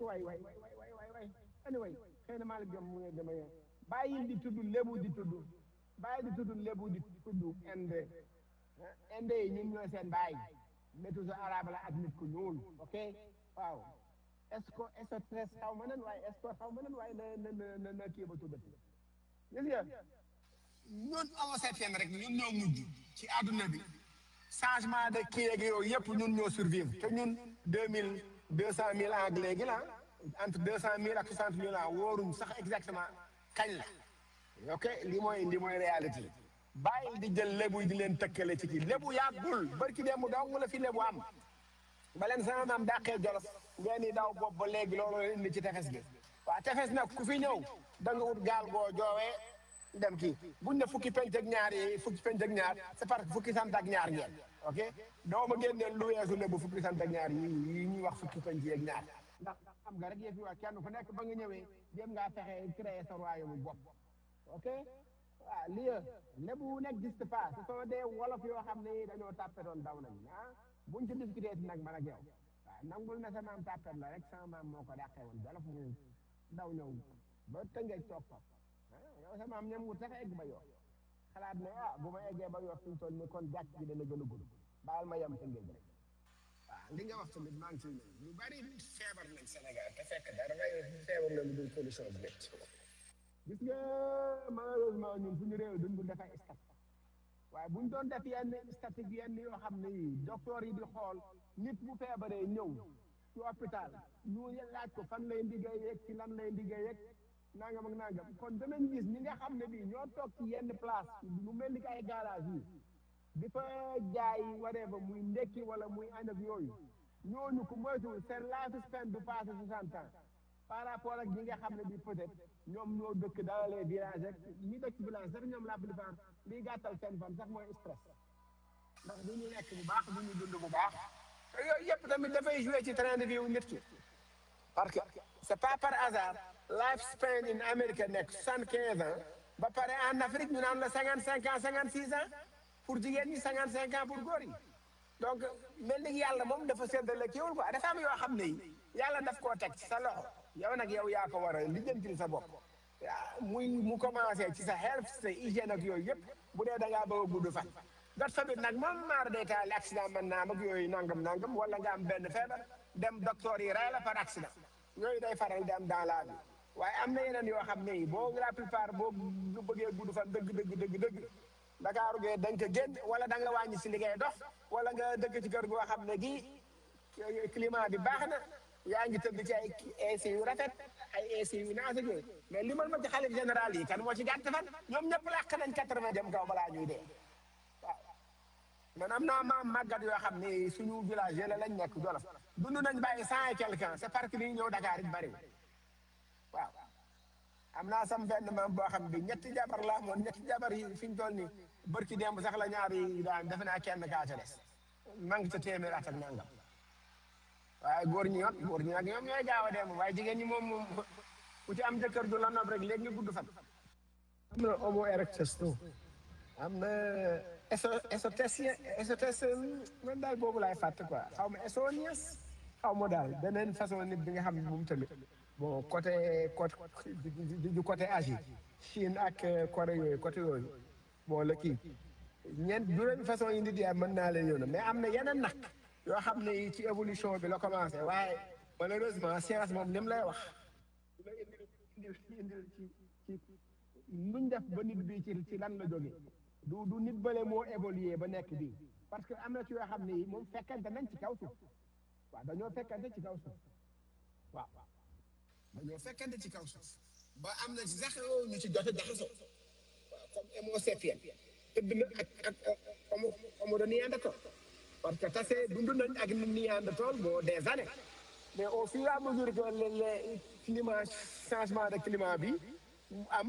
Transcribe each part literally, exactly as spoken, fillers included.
que waay waay waay waay waay waay waay anyway xëy na Malick Diom mu ngi dama bàyyil di tudd lébu di tudd bàyyil di tudd lébu di tudd inde inde yi ñun ñooy seen bàyyi météo arabe la ak nit ku ñuul ok waaw esco escotres xaw ma nan waaye esco xaw ma nan waaye na na na na kii ba tuddati gis nga ñun homo sapiens rek ñun ñoo mujj ci àdduna bi changement de kii yeeg yooyu yëpp ñun ñoo survivre te ñun deux mille deux cent mille ans ak léegi la entre deux cent mille ak soixante mille ans wóoruñ sax exactement kañ la ok li mooy li mooy réalité bàyyil di jël lébu di leen tëkkale ci kii lébu yàggul barki démb dong la fi lébu am ba leen sama maam dàqee Jolof ngeen di daw bopp ba léegi loolu indi ci tefes gi waaw tefes nag ku fi ñëw da nga ut gaal goo joowee dem kii buñ ne fukki penc ak ñaar yi fukki penc ak ñaar c'est parce que fukki sant ak ñaar ngeen ok doo ma génneel lu weesu lébu fukki sant ak ñaar yi yi ñuy wax fukki penc ak ñaar ndax xam nga rek yëf yi wax kenn ku nekk ba nga ñëwee jéem ngaa fexe créer sa royaume bopp ok waaw lii lébu n'existe pas ce sont des wolof yoo xam ne dañoo tàppetoon daw nañ ah buñ ci discuté nag man ak yow waaw nangul na sa maam tàppet la rek sama maam moo ko dàqee woon Jolof mu daw ñëw ba tëngeej toog fa yow sa maam ñam wut sax egg ba yoo xalaat ne ah bu ma eggee ba yoo suñu toll ni kon gàcc gi dana gën a gudd baal ma yem tëngeej rek waaw li nga wax tamit maa ngi ciy ñëw lu bari feebar nañ Sénégal te fekk dara ngay feebar na lu dul solution bi nekk gis nga malheureusement ñun suñu réew duñ dul dafay stat waaye buñ doon def yenn statique yenn yoo xam ne yi docteur yi di xool nit bu feebaree ñëw ci hôpital ñu laaj ko fan lay liggéeyee ci lan lay liggéeyee nangam ak nangam kon danañ gis ñi nga xam ne bii ñoo toog ci yenn place mu mel ni ki ay garage yi di fa jaay waree ba muy ndekki wala muy añ ak yooyu ñooñu ko moytuwul seen lifespan du passé soixante ans par rapport ak ñi nga xam ne bii peut-être ñoom ñoo dëkk dans les villages rek ñi dëkk village sax ñoom la plupart liy gàttal seen fan sax mooy stress ndax du ñu lekk bu baax du ñu dund bu baax te yooyu yëpp tamit dafay jouer ci train de vie wu nit ki parce que c'est pas par hasard lifespan in Amérique nekk soixante quinze ans ba pare en Afrique ñu naan la cinquante cinq ans cinquante six ans pour jigéen ñi cinquante cinq ans pour góor yi donc mel ni yàlla moom dafa séddale kiiwul quoi dafa am yoo xam ne yi yàlla daf koo teg ci sa loxo yow nag yow yaa ko war a lijjantil sa bopp muy mu commencé ci sa health sa hygiène ak yooyu yëpp bu dee da ngaa bëgg a gudd fan got fa bit nag moom maar day taali accident mën naa am ak yooyu nangam nangam wala nga am benn feebar dem docteur yi rey la par accident yooyu day faral di am dans la vie waaye am na yeneen yoo xam ne yi boo la plupart boo bëggee gudd fan dëgg dëgg dëgg dëgg Dakar gee da nga ko génn wala da nga wàññi si li ngay dox wala nga dëkk ci kër goo xam ne gii climat bi baax na yaa ngi tëdd ci ay A C yu rafet ay A C yu naas ak yooyu mais li mal ma ci xalif général yi kan moo ci gàtt fan ñoom ñëpp làq nañ quatre-vingts jëm kaw balaa ñuy dee waaw man am naa maam màggat yoo xam ne suñu village yële lañ nekk Jolof dund nañ bàyyi cent et quelque ans c'est parce que li ñëw Dakar it bëri waaw am naa sam benn maam boo xam bi ñetti jabar la amoon ñetti jabar yi fi ñu toll nii bërki démb sax la ñaari daan defe naa kenn kaa ca des maa ngi ca téeméer at ak nangam waaye góor ñi nag góor ñi nag ñoom ñooy gaaw a dem waaye jigéen ñi moom moom ku ci am jëkkër du la nopp rek léegi nga gudd fan. am na homo erectus tu am na eso esotesien esotes man daal boobu laay fàtte quoi xaw ma esonius xaw ma daal beneen façon nit bi nga xam ne moom tamit bon côté côté du côté Asie Chine ak Corée yooyu côté yooyu bon la kii ñeent juróomi façon yi nit yi mën naa leen yoon mais am na yeneen nag yoo xam ne ci évolution bi la commencé waaye malheureusement science moom ni mu lay wax la indil indil indil ci ci nuñ def ba nit bi ci ci lan la jógee du du nit bële moo évolué ba nekk bii parce que am na ci yoo xam ne yi moom fekkante nañ ci kaw suuf waaw dañoo fekkante ci kaw suuf waaw dañoo fekkante ci kaw suuf ba am na ci sax ñu ci jot a jaxasoo waaw comme Homo sapiens tëdd na ak ak homo homo de Néandertal parce que tase dund nañ ak Néandertal bon des années mais au fur et à mesure que le le climat changement de climat bi mu am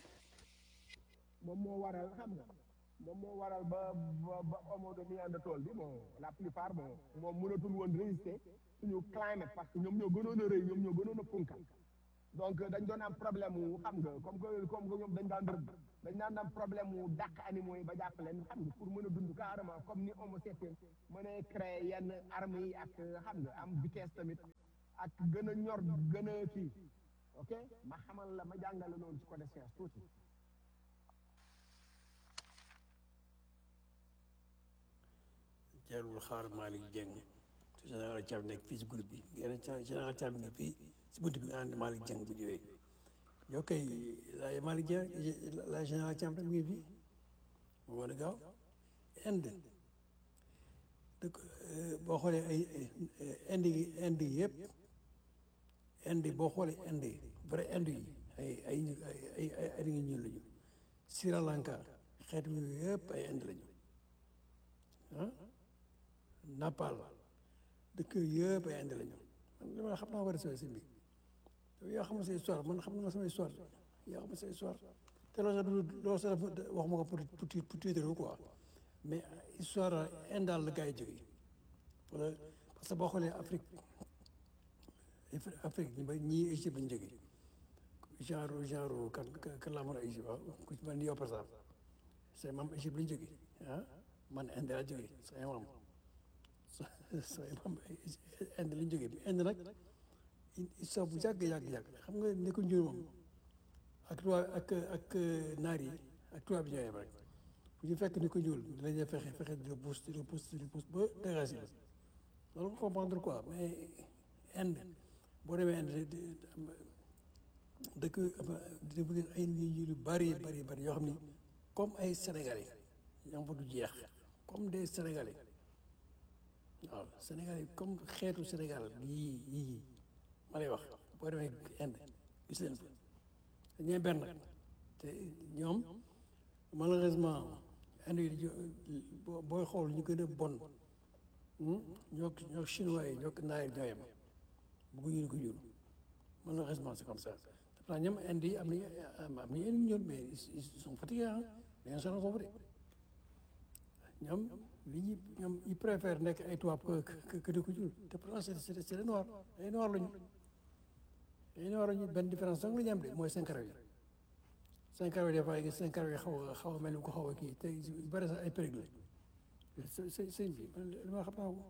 moom moo waral xam nga moom moo waral ba ba ba homo de Néandertal bi bon la plupart bon moom mënatul woon résister suñu climate parce que ñoom ñoo gënoon a rëy ñoom ñoo gënoon a punkal donc dañ doon am problème mu xam nga comme que comme que ñoom dañ daan rëbb dañ daan am problème mu dàq animaux yi ba jàpp leen xam nga pour mën a dund carrément comme ni Homo sapiens mën a créer yenn armes yi ak xam nga am vitesse tamit ak gën a ñor gën a kii ok ma xamal la ma jàngale noonu ci côté science tuuti. jarul xaar Malick Dieng te général Thiam nekk fii si groupe bi général général Thiam ngi fii si bunt bi nga ànd Malick Dieng bu ñëwee yow kay la Malick Dieng la général Thiam rek mu ngi fii mu mën a gaaw Inde dëkk boo xoolee ay Inde yi Inde yi yëpp Inde boo xoolee Inde yi vrai Inde yi ay ay ay ay ay ay ngi ñuul lañu Sri Lanka xeet yooyu yëpp ay Inde lañu ah Napal dëkk yëpp ay Inde lañu man li ma xam naa war a sooy si bi yow xam nga sa histoire man xam naa sama histoire yow xam nga sa histoire te loolu sax du loolu sax wax ma ko pour pour pour titre quoi mais histoire Inde daal la gars yi jógee wala parce que boo xoolee Afrique Afrique ñu ba ñii Égypte lañ jógee genre genre kan kan laa mën a Égypte waaw ku ci mel ni yow par exemple say maam Égypte lañ jógee ah man Inde laa jógee say maam say maam Inde lañ jógee Inde nag histoire bu yàgg yàgg yàgg xam nga ne ko njur moom ak tubaab ak ak naar yi ak tubaab bi ñoo yem rek bu ñu fekk ni ko ñuul dinañ fexe fexe di pousse di pousse di pousse ba dégagé la loolu ko comprendre quoi mais Inde boo demee Inde dëkk dina bëgg ay nit yu bari bari bari yoo xam ni comme ay sénégalais ñoo fa du jeex comme des sénégalais waaw sénégalais comme xeetu Sénégal yii yii ma lay wax boo demee Inde gis leen fa dañuy benn nag te ñoom malheureusement Inde yi booy xool ñu gën a bon ñoo ñoo chinois yi ñoo naar yi ñoo yem bëgguñu ñu ko ñuul malheureusement c'est comme ça pourtant ñoom Inde yi am nañu am nañu yenn ñuul mais ils sont fatigués ah dañoo sonal foofu de ñoom li ñu ñoom ils préfèrent nekk ay tubaab que que di ko ñuul te pourtant c'est c'est c'est des noirs ay noirs lañu ay noirs lañu benn différence dong la ñu am de mooy seen karaw yi seen karaw yi des fois seen karaw yi xaw a xaw a mel ni ko xaw a kii te yu bëri sax ay périg la së sëñ bi li ma xam naa ko.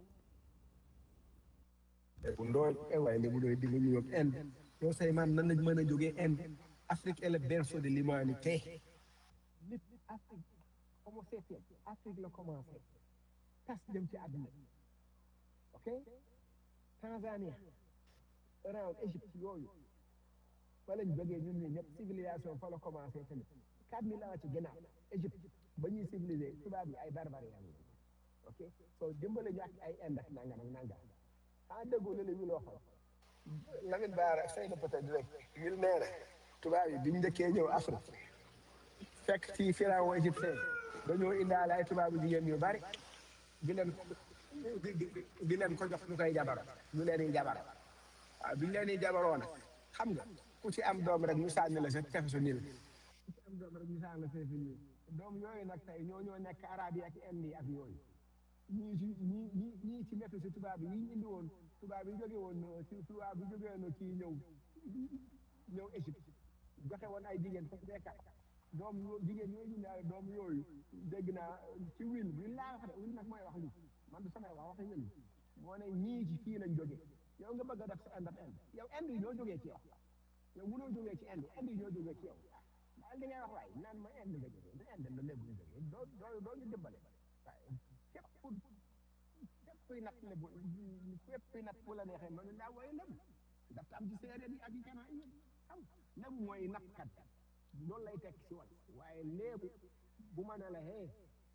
bu ndooy waaye li bu doy di nga ñëw ak Inde yow say man nan lañ mën a jógee Inde Afrique est le berceau de l'humanité nit Afrique homo sapiens Afrique la commencé tas jëm ci àdduna ok Tanzania around Égypte yooyu fa lañ jógee ñun ñi ñëpp civilisation fa la commencé tamit quatre mille ans ci ginnaaw Égypte ba ñuy civilisé tubaab yi ay barbare yàlla ok soo dimbale ñu ak ay Inde ak nangam ak nangam ah déggoo la ñu loo xam Lamine Bara xëy na peut-être rek ngir nee na tubaab yi biñ njëkkee ñëw Afrique fekk ci pharaon égyptien dañoo indaale ay tubaab yu jigéen yu bari di leen di leen ko jox ñu koy jabar ñu leen di jabar waaw biñ leen di jabaroo nag xam nga ku ci am doom rek ñu sànni la sa tefesu Nil ku ci am doom rek ñu sànni la sa tefesu Nil doom yooyu nag tey ñoo ñoo nekk arabe yi ak inde yi ak yooyu ñii ci ñii ñii ñii ci métti si tubaab yi ñu indi woon tubaab yi jóge woon ci tubaab yi jóge woon kii ñëw ñëw Égypte joxe woon ay jigéen foofu bekkat doom yo jigéen yooyu ñu ne doom yooyu dégg naa ci wil wil laa wax de wil nag mooy wax lii man du samay wax waxi wil moo ne ñii ci fii lañ jóge yow nga bëgg a def sa inde ak inde yow inde yi ñoo jógee ci yow yow mënoo jógee ci inde inde yi ñoo jógee ci yow daal di ngay wax waay naan ma inde nga jógee du inde la lébu ñu jógee doo doo doo ñu dimbale waaye képp képp kuy natt lébu képp kuy natt bu la neexee mën naa woy lébu daf am ci séeréer yi ak yi kanaa yi xam lébu mooy nappkat loolu lay tekk ci wàll waaye léebu bu ma ne la hee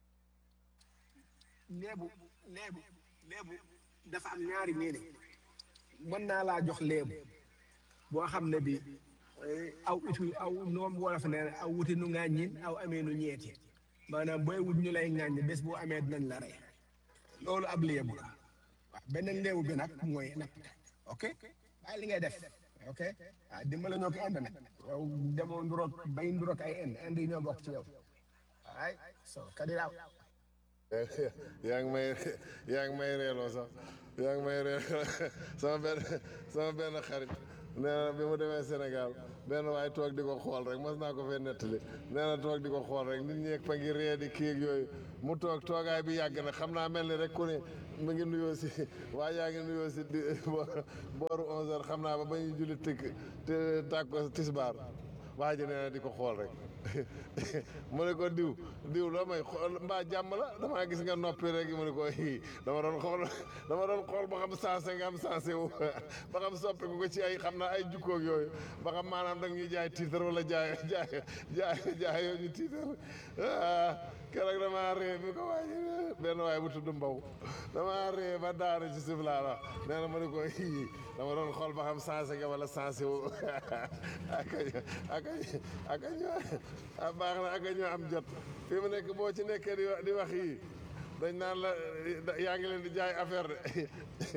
léebu léebu léebu dafa am ñaari miine mën naa laa jox léebu boo xam ne bi aw itu aw noom wolof ne aw wuti nu ŋàññin aw amee nu ñeeti maanaam booy wut ñu lay ŋàññ bés boo amee dinañ la rey loolu ab léebu la waaw beneen léebu bi nag mooy napp ok bàyyi li ngay def ok ah dimbale ñoo ko inde nag yow demoo nduroog bay nduroog ay inde inde yi ñoo bokk ci yow ay so kadilaaw yaa ngi may yaa ngi may reeloo sax yaa ngi may reeloo sama benn sama benn xarit nee na bi mu demee Sénégal benn waaye toog di ko xool rek mos naa ko fee nettali nee na toog di ko xool rek nit ñi fa ngi ree di kii ak yooyu mu toog toogaay bi yàgg na xam naa mel ni rek ku ne mu ngi nuyoo si waa yaa ngi nuyoo si di booru onze heures xam naa ba ba ñuy julli tëkk te tàkko tisbaar waa ji nee na di ko xool rek mu ne ko diw diw loo may xool mbaa jàmm la damaa gis nga noppi rek mu ne ko hi dama doon xool dama doon xool ba xam sensé nga am sensé wu ba xam soppi ko ci ay xam naa ay jukkoog yooyu ba xam maanaam da ñuy jaay tiitar wala jaay jaay jaay jaay yoo ñu tiitar keroog damaa ree bi ko waaye benn waaye bu tudd mbaw damaa ree ba daanu ci suuf laa wax nee na ma ne ko hi dama doon xool ba xam sensé nga wala sensé wu ak ak ak ah baax na ak ñoo am jot fi mu nekk boo ci nekkee di wax di wax yii dañ naan la yaa ngi leen di jaay affaire de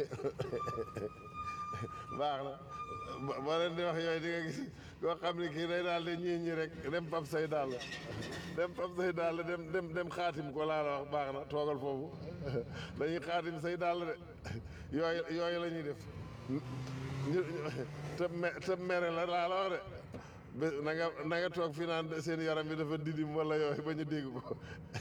baax na boo leen di wax yooyu di nga gis koo xam ne kii day daal di ñii ñi rek dem pap say daal dem pap say daal dem dem dem xaatim ko laa la wax baax na toogal foofu dañuy xaatim say daal de yooyu yooyu la ñuy def te me te mere la laa la wax de bé na nga na nga toog fii naan seen yaram bi dafa didim wala yooyu ba ñu dégg ko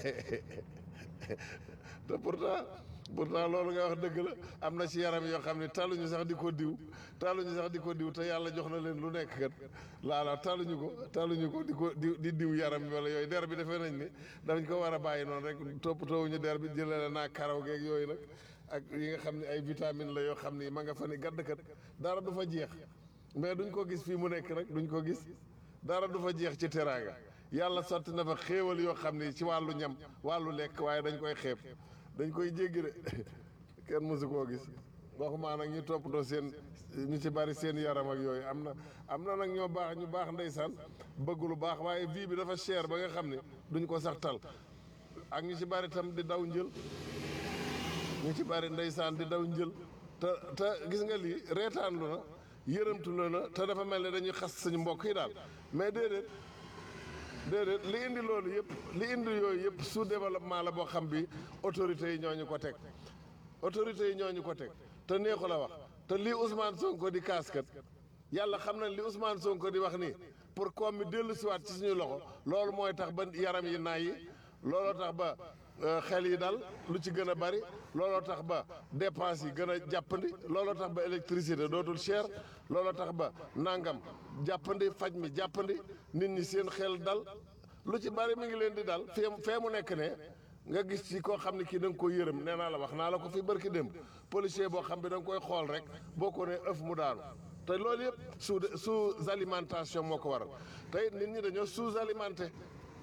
te pourtant pourtant loolu nga wax dëgg la am na ci yaram yoo xam ne taluñu sax di ko diw taluñu sax di ko diw te yàlla jox na leen lu nekk kat laala taluñu ko taluñu ko di ko di di diw yaram bi wala yooyu der bi defee nañ ni dañ ko war a bàyyi noonu rek toppatoowuñu der bi jëlee naa karaw geeg yooyu nag ak yi nga xam ne ay vitamine la yoo xam ni ma nga fa ni gadd kat dara du fa jeex mais duñ ko gis fii mu nekk rek duñ ko gis dara du fa jeex ci teraanga yàlla sotti na fa xéewal yoo xam ni ci wàllu ñam wàllu lekk waaye dañ koy xeeb dañ koy jéggi de kenn mësu koo gis waxumaa nag ñu toppatoo seen ñu ci bari seen yaram ak yooyu am na am na nag ñoo baax ñu baax ndeysaan bëgg lu baax waaye vie bi dafa cher ba nga xam ne duñ ko sax tal ak ñu ci bari tam di daw njël ñu ci bari ndeysaan di daw njël te te gis nga lii reetaanlu na yërëmtu la na te dafa mel ne dañuy xas suñu mbokk yi daal mais déedéet déedéet li indi loolu yëpp li indi yooyu yëpp sous développement la boo xam bi autorités yi ñooñu ko teg autorités yi ñooñu ko teg te neexu la wax te lii Ousmane Sonko di kaaskat yàlla xam nañ li Ousmane Sonko di wax nii pour koom mi dellu siwaat ci suñu loxo loolu mooy tax ba yaram yi naay yi looloo tax ba xel yi dal lu ci gën a bari looloo tax ba dépense yi gën a jàppandi looloo tax ba électricité dootul cher looloo tax ba nangam jàppandi faj mi jàppandi nit ñi seen xel dal lu ci bari mi ngi leen di dal fee fee mu nekk ne nga gis ci koo xam ne kii da nga koy yërëm nee naa la wax naa la ko fi barki démb policier boo xam bi da nga koy xool rek boo ko ne ëf mu daanu te loolu yëpp sous sous alimentation moo ko waral tey nit ñi dañoo sous alimenté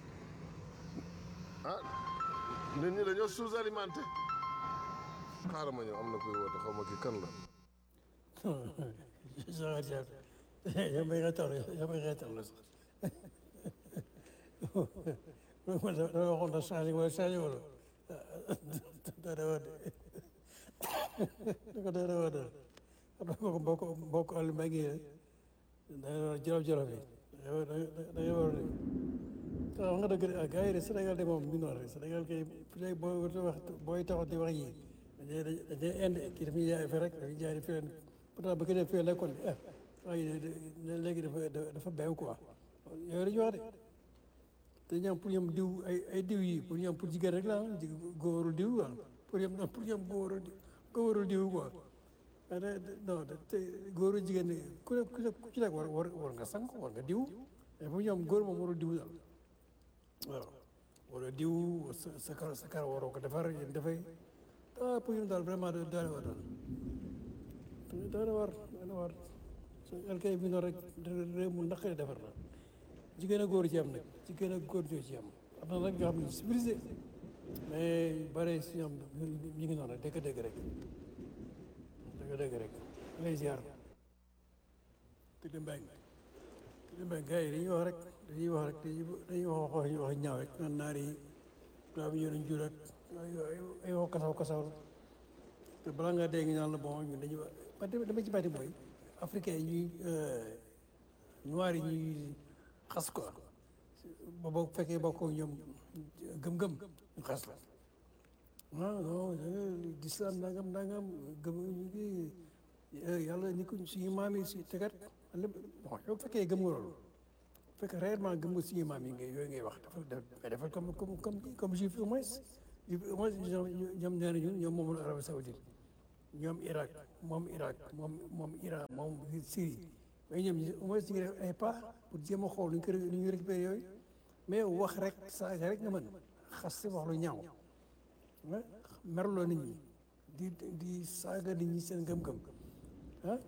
ah nit ñi dañoo sous alimenté xaaral ma ñëw am na koy woote xaw ma kii kan la. yaa may reetal yaa may reetal la sax man dama waxoon na changé wala changé wala dara war de dara war de xam nga mbokk mbokk àll maa ngi da nga jolof jolof yi da nga war de te wax nga dëgg de gars yi de Sénégal de moom mi noonu rek Sénégal kay léegi booy wax booy taxaw di wax yi dañuy dañuy indi kii dañuy jaay fii rek dañuy jaay fii ren pourtant ba ki def fii lekkoon bi ah waaye léegi dafa dafa beew quoi yooyu la ñu wax de te ñoom pour ñoom diw ay ay diw yi pour ñoom pour jigéen rek la ah góorul diw quoi pour ñoom pour ñoom góorul góorul diw quoi non te góorul jigéen ñi ku ne ku ci nekk war war war nga sang war nga diw mais pour ñoom góor moom warul diw daal waaw wala diw sa sa kar sa kar waroo ko defar yéen dafay ah pour ñoom daal vraiment daal war daal daal war daal war su kay bi noonu rek réew mu naqaree defar na jigéen ak góor ci am nag jigéen ak góor joo ci am am na nag ñoo xam ne civilisé mais bare si ñoom ñu ngi noonu rek dëgg-dëgg rek dëgg-dëgg rek lay ziar dëgg mbay dëgg mbay gars yi dañuy wax rek dañuy wax rek dañuy wax wax wax ñaaw rek naan naar yi daa bi ñëw jur ak ay wax kasaw kasaw te balaa ngaa dégg ñaan la bon ñun dañuy wax dama ci bàtti mooy africain yi ñuy noir yi ñuy xas quoi ba boo fekkee bokk ñoom gëm-gëm ñu xas la ah non l'islam nangam nangam gëm ñu ngi yàlla ni ko suñu maam yi si tegat lépp bon yow fekkee gëm nga loolu fekk réellement gëm nga suñu maam yi ngay yooyu ngay wax dafa dafa dafa comme comme comme comme juif au moins juif au moins ñoom ñoom nee nañu ñoom moom la Arabie Saoudite ñoom Irak moom Irak moom moom Iran moom Syrie mais ñoom au moins ñu ngi def ay pas pour jéem a xool nu ñu ko nu ñu récupéré yooyu mais wax rek saaga rek nga mën xas si wax lu ñaaw ah merloo nit ñi di di saaga nit ñi seen gëm-gëm ah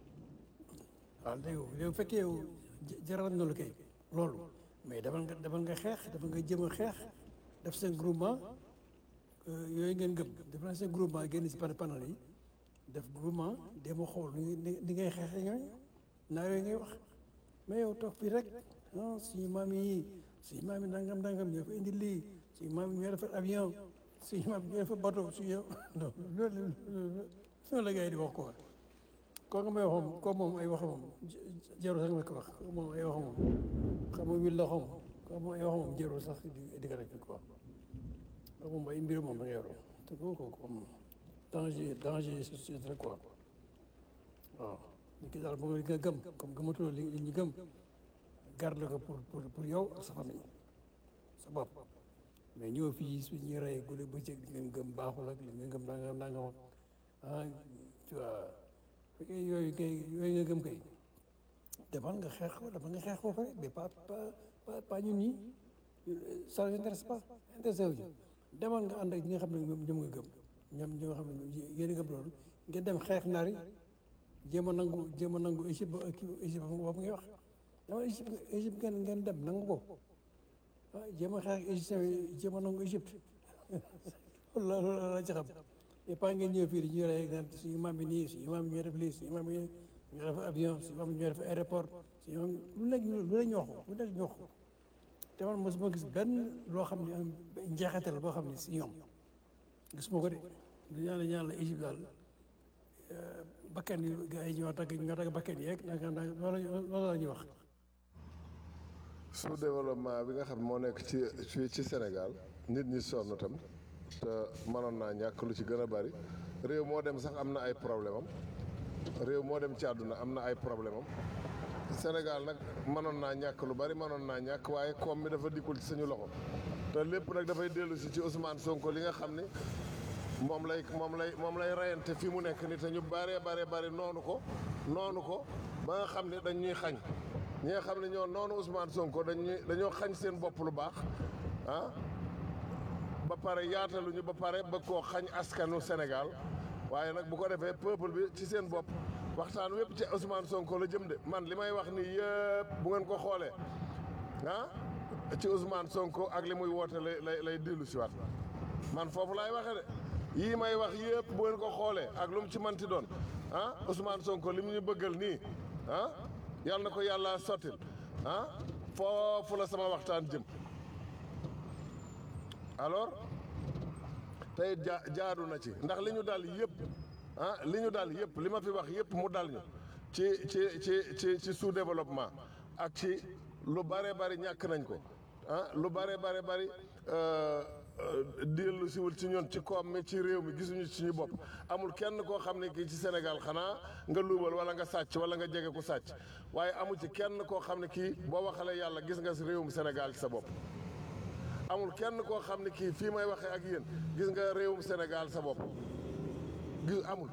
waaw léegi léegi bu fekkee yow jaral na lu kay loolu mais demal nga demal nga xeex demal nga jëm a xeex def seen groupement yooyu ngeen gëm def naa seen groupement génn si pan panel yi def groupement dem a xool ni ni ngay xeexee ñooy naa yooyu ngay wax mais yow toog fii rek ah suñu maam yi suñu maam yi nangam nangam ñoo fa indi lii suñu maam yi ñoo defar avion suñu maam yi ñoo defar bateau suñu non loolu loolu la gars yi di wax quoi kooku may wax moom kooku moom ay wax moom jarul sax nga ko wax kooku moom ay wax moom xam nga wil la xom kooku moom ay wax moom jarul sax di di ko rek quoi kooku moom ay mbir moom da nga yoroo te kooku comme danger danger société rek quoi waaw ñu ki daal bëgg nga gëm comme gëmatuloo li li ñu gëm garde ko pour pour pour yow ak sa famille sa bopp mais ñëw fii su ñu rey guddi bëccëg li ngeen gëm baaxul ak li ngeen gëm nangam nangam ah tu vois fekkee yooyu kay yooyu nga gëm kay demal nga xeex ko demal nga xeex ko pare mais pas pas pas ñun ñi ça ne intéresse pas intéressé wu ñu demal nga ànd ak ñi nga xam ne ñoom ñoom nga gëm ñoom ñi nga xam ne yéen a gëm loolu ngeen dem xeex naar yi jéem a nangu jéem a nangu Égypte ba kii Égypte boobu ngay wax dama Égypte Égypte ngeen ngeen dem nangu ko ah jéem a xeex Égypte jéem a nangu Égypte loolu la ci xam et pas ngeen ñëw fii di ñu rey naan suñu maam bi nii suñu maam bi ñoo def lii suñu maam bi ñoo def avion suñu maam bi ñoo def aéroport suñu maam lu nekk lu nekk ñu wax ko lu nekk ñu wax ko te man mosuma gis benn loo xam ne am njeexital boo xam ne si ñoom gisuma ko de du ñaan ñaan la Égypte daal bakkan yi gars yi ñoo tagg ñoo tagg bakkan yi rek nanga nanga loolu loolu la ñuy wax sous développement bi nga xam moo nekk ci fii ci Sénégal nit ñi sonn tam te mënoon naa ñàkk lu ci gën a bari réew moo dem sax am na ay problème am réew moo dem ci àdduna am na ay problème am Sénégal nag mënoon naa ñàkk lu bari mënoon naa ñàkk waaye koom mi dafa dikkul ci suñu loxo te lépp nag dafay dellu si ci Ousmane Sonko li nga xam ni moom lay moom lay moom lay reyante fi mu nekk ni te ñu bare bare bare noonu ko noonu ko ba nga xam ne dañ ñuy xañ ñi nga xam ne ñoo noonu Ousmane Sonko dañuy dañoo xañ seen bopp lu baax ah ba pare yaataluñu ba pare ba koo xañ askanu Sénégal waaye nag bu ko defee peuple bi ci seen bopp waxtaan wépp ci Ousmane Sonko la jëm de man li may wax nii yëpp bu ngeen ko xoolee ah ci Ousmane Sonko ak li muy woote lay lay lay dellu si waat man foofu laay waxee de yii may wax yëpp bu ngeen ko xoolee ak lu mu ci manti doon ah Ousmane Sonko li mu ñu bëggal nii ah yàlla na ko yàlla sottil ah foofu la sama waxtaan jëm alors tey ja jaadu na ci ndax li ñu dal yëpp ah li ñu dal yëpp li ma fi wax yëpp mu dal ñu ci ci ci ci ci sous développement ak ci lu bare bari ñàkk nañ ko ah lu bare bare bari dellu siwul ci ñun ci koom mi ci réew mi gisuñu ci suñu bopp amul kenn koo xam ne kii ci Sénégal xanaa nga luubal wala nga sàcc wala nga jege ku sàcc waaye amu ci kenn koo xam ne kii boo waxalee yàlla gis nga si réewum Sénégal ci sa bopp amul kenn koo xam ne kii fii may waxee ak yéen gis nga réewum Sénégal sa bopp gis amul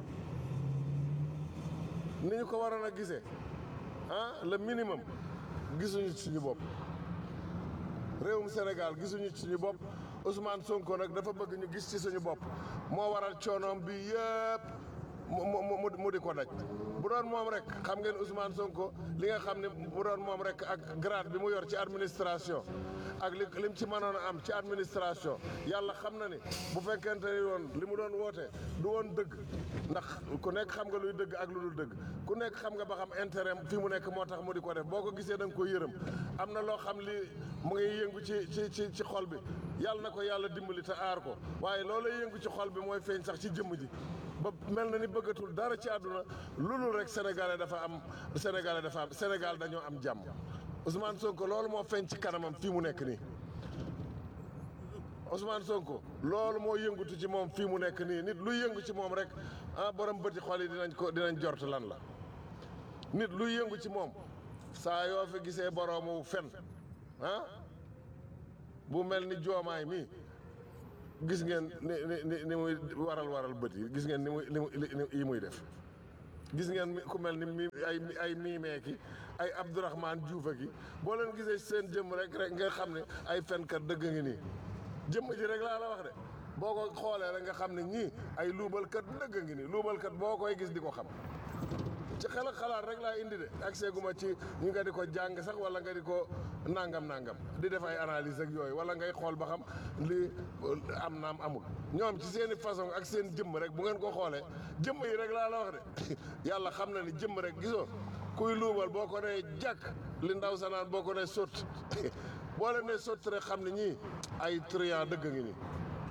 ni ñu ko waroon a gisee ah le minimum gisuñu ci suñu bopp réewum Sénégal gisuñu ci suñu bopp Ousmane Sonko nag dafa bëgg ñu gis ci suñu bopp moo waral coonoom bi yëpp mu mu mu di ko daj bu doon moom rek xam ngeen Ousmane Sonko li nga xam ne bu doon moom rek ak grade bi mu yor ci administration ak li lim ci mënoon a am ci administration yàlla xam na ni bu fekkente ni woon li mu doon woote du woon dëgg ndax ku nekk xam nga luy dëgg ak lu dul dëgg ku nekk xam nga ba xam intérêt fi mu nekk moo tax mu di ko def boo ko gisee da nga ko yërëm am na loo xam li mu ngi yëngu ci ci ci ci xol bi yàlla na ko yàlla dimbali te aar ko waaye loolu yëngu ci xol bi mooy feeñ sax ci jëmm ji ba mel na ni bëggatul dara ci àdduna loolu rek sénégalais dafa am sénégalais dafa am Sénégal dañoo am jàmm Ousmane Sonko loolu moo feeñ ci kanamam fii mu nekk nii Ousmane Sonko loolu moo yëngutu ci moom fii mu nekk nii nit luy yëngu ci moom rek ah borom bëti xol yi dinañ ko dinañ jort lan la nit luy yëngu ci moom saa yoo fi gisee boroomu fen ah bu mel ni joomaay mi gis ngeen ni ni ni muy waral waral bët yi gis ngeen ni muy ni yi muy def gis ngeen ku mel ni mi ay ay miimee ki ay Abdourahmane Diouf ki boo leen gisee seen jëmm rek rek nga xam ne ay fenkat dëgg ngi nii jëmm ji rek laa la wax de boo ko xoolee rek nga xam ne ñii ay luubalkat dëgg ngi nii luubalkat boo koy gis di ko xam ci xel ak xalaat rek laa indi de ak seeguma ci ñu nga di ko jàng sax wala nga di ko nangam nangam di def ay analyse ak yooyu wala ngay xool ba xam li am naam amul ñoom ci seen i façon ak seen jëmm rek bu ngeen ko xoolee jëmm yi rek laa la wax de yàlla xam na ni jëmm rek gisoo kuy luubal boo ko nee jàkk li ndaw sa naan boo ko nee sott boo leen nee sott rek xam ne ñii ay triant dëgg ngi nii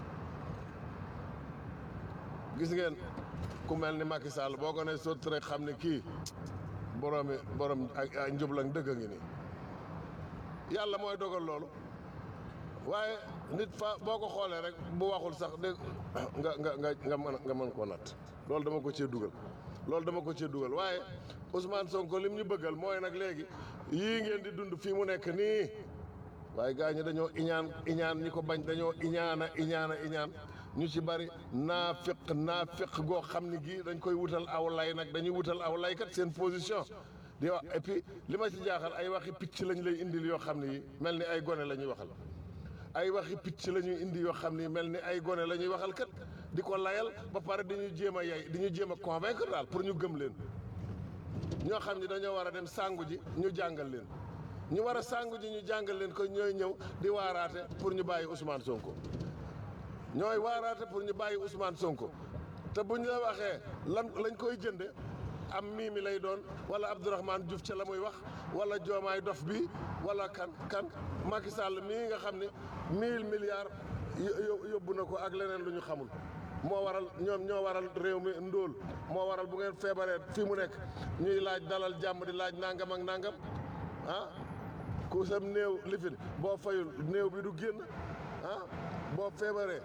gis ngeen ku mel ni Macky Sall boo ko nee sott rek xam ne kii boroomi borom ak ay njublang dëgg ngi nii yàlla mooy dogal loolu waaye nit fa boo ko xoolee rek bu waxul sax dégg nga nga nga nga mën nga mën koo natt loolu dama ko cee dugal loolu dama ko cee dugal waaye Ousmane Sonko lim ñu bëggal mooy nag léegi yii ngeen di dund fii mu nekk nii waaye gaa ñi dañoo iñaan iñaan ñi ko bañ dañoo iñaana iñaana iñaan ñu ci bari naafiq naafiq goo xam ni gii dañ koy wutal aw lay nag dañuy wutal aw lay kat seen position di wax et puis li ma ci jaaxal ay waxi picc lañ lay indil yoo xam ne yi mel ni ay gone la ñuy waxal ay waxi picc la ñuy indi yoo xam ni mel ni ay gone la ñuy waxal kat di ko layal ba pare dañuy jéem a yay di ñu jéem a convaincre daal pour ñu gëm leen ñoo xam ni dañoo war a dem sàngu ji ñu jàngal leen ñu war a sàngu ji ñu jàngal leen ko ñooy ñëw di waaraate pour ñu bàyyi Ousmane Sonko ñooy waaraate pour ñu bàyyi Ousmane Sonko te buñ la waxee lan lañ koy jënde am mii mi lay doon wala Abdourahmane Diouf ca la muy wax wala joomaay dof bi wala kan kan Macky Sall mii nga xam ne mille milliards yóbbu na ko ak leneen lu ñu xamul moo waral ñoom ñoo waral réew mi ndóol moo waral bu ngeen feebaree fii mu nekk ñuy laaj dalal jàmm di laaj nangam ak nangam ah ku sam néew lifin boo fayul néew bi du génn ah boo feebaree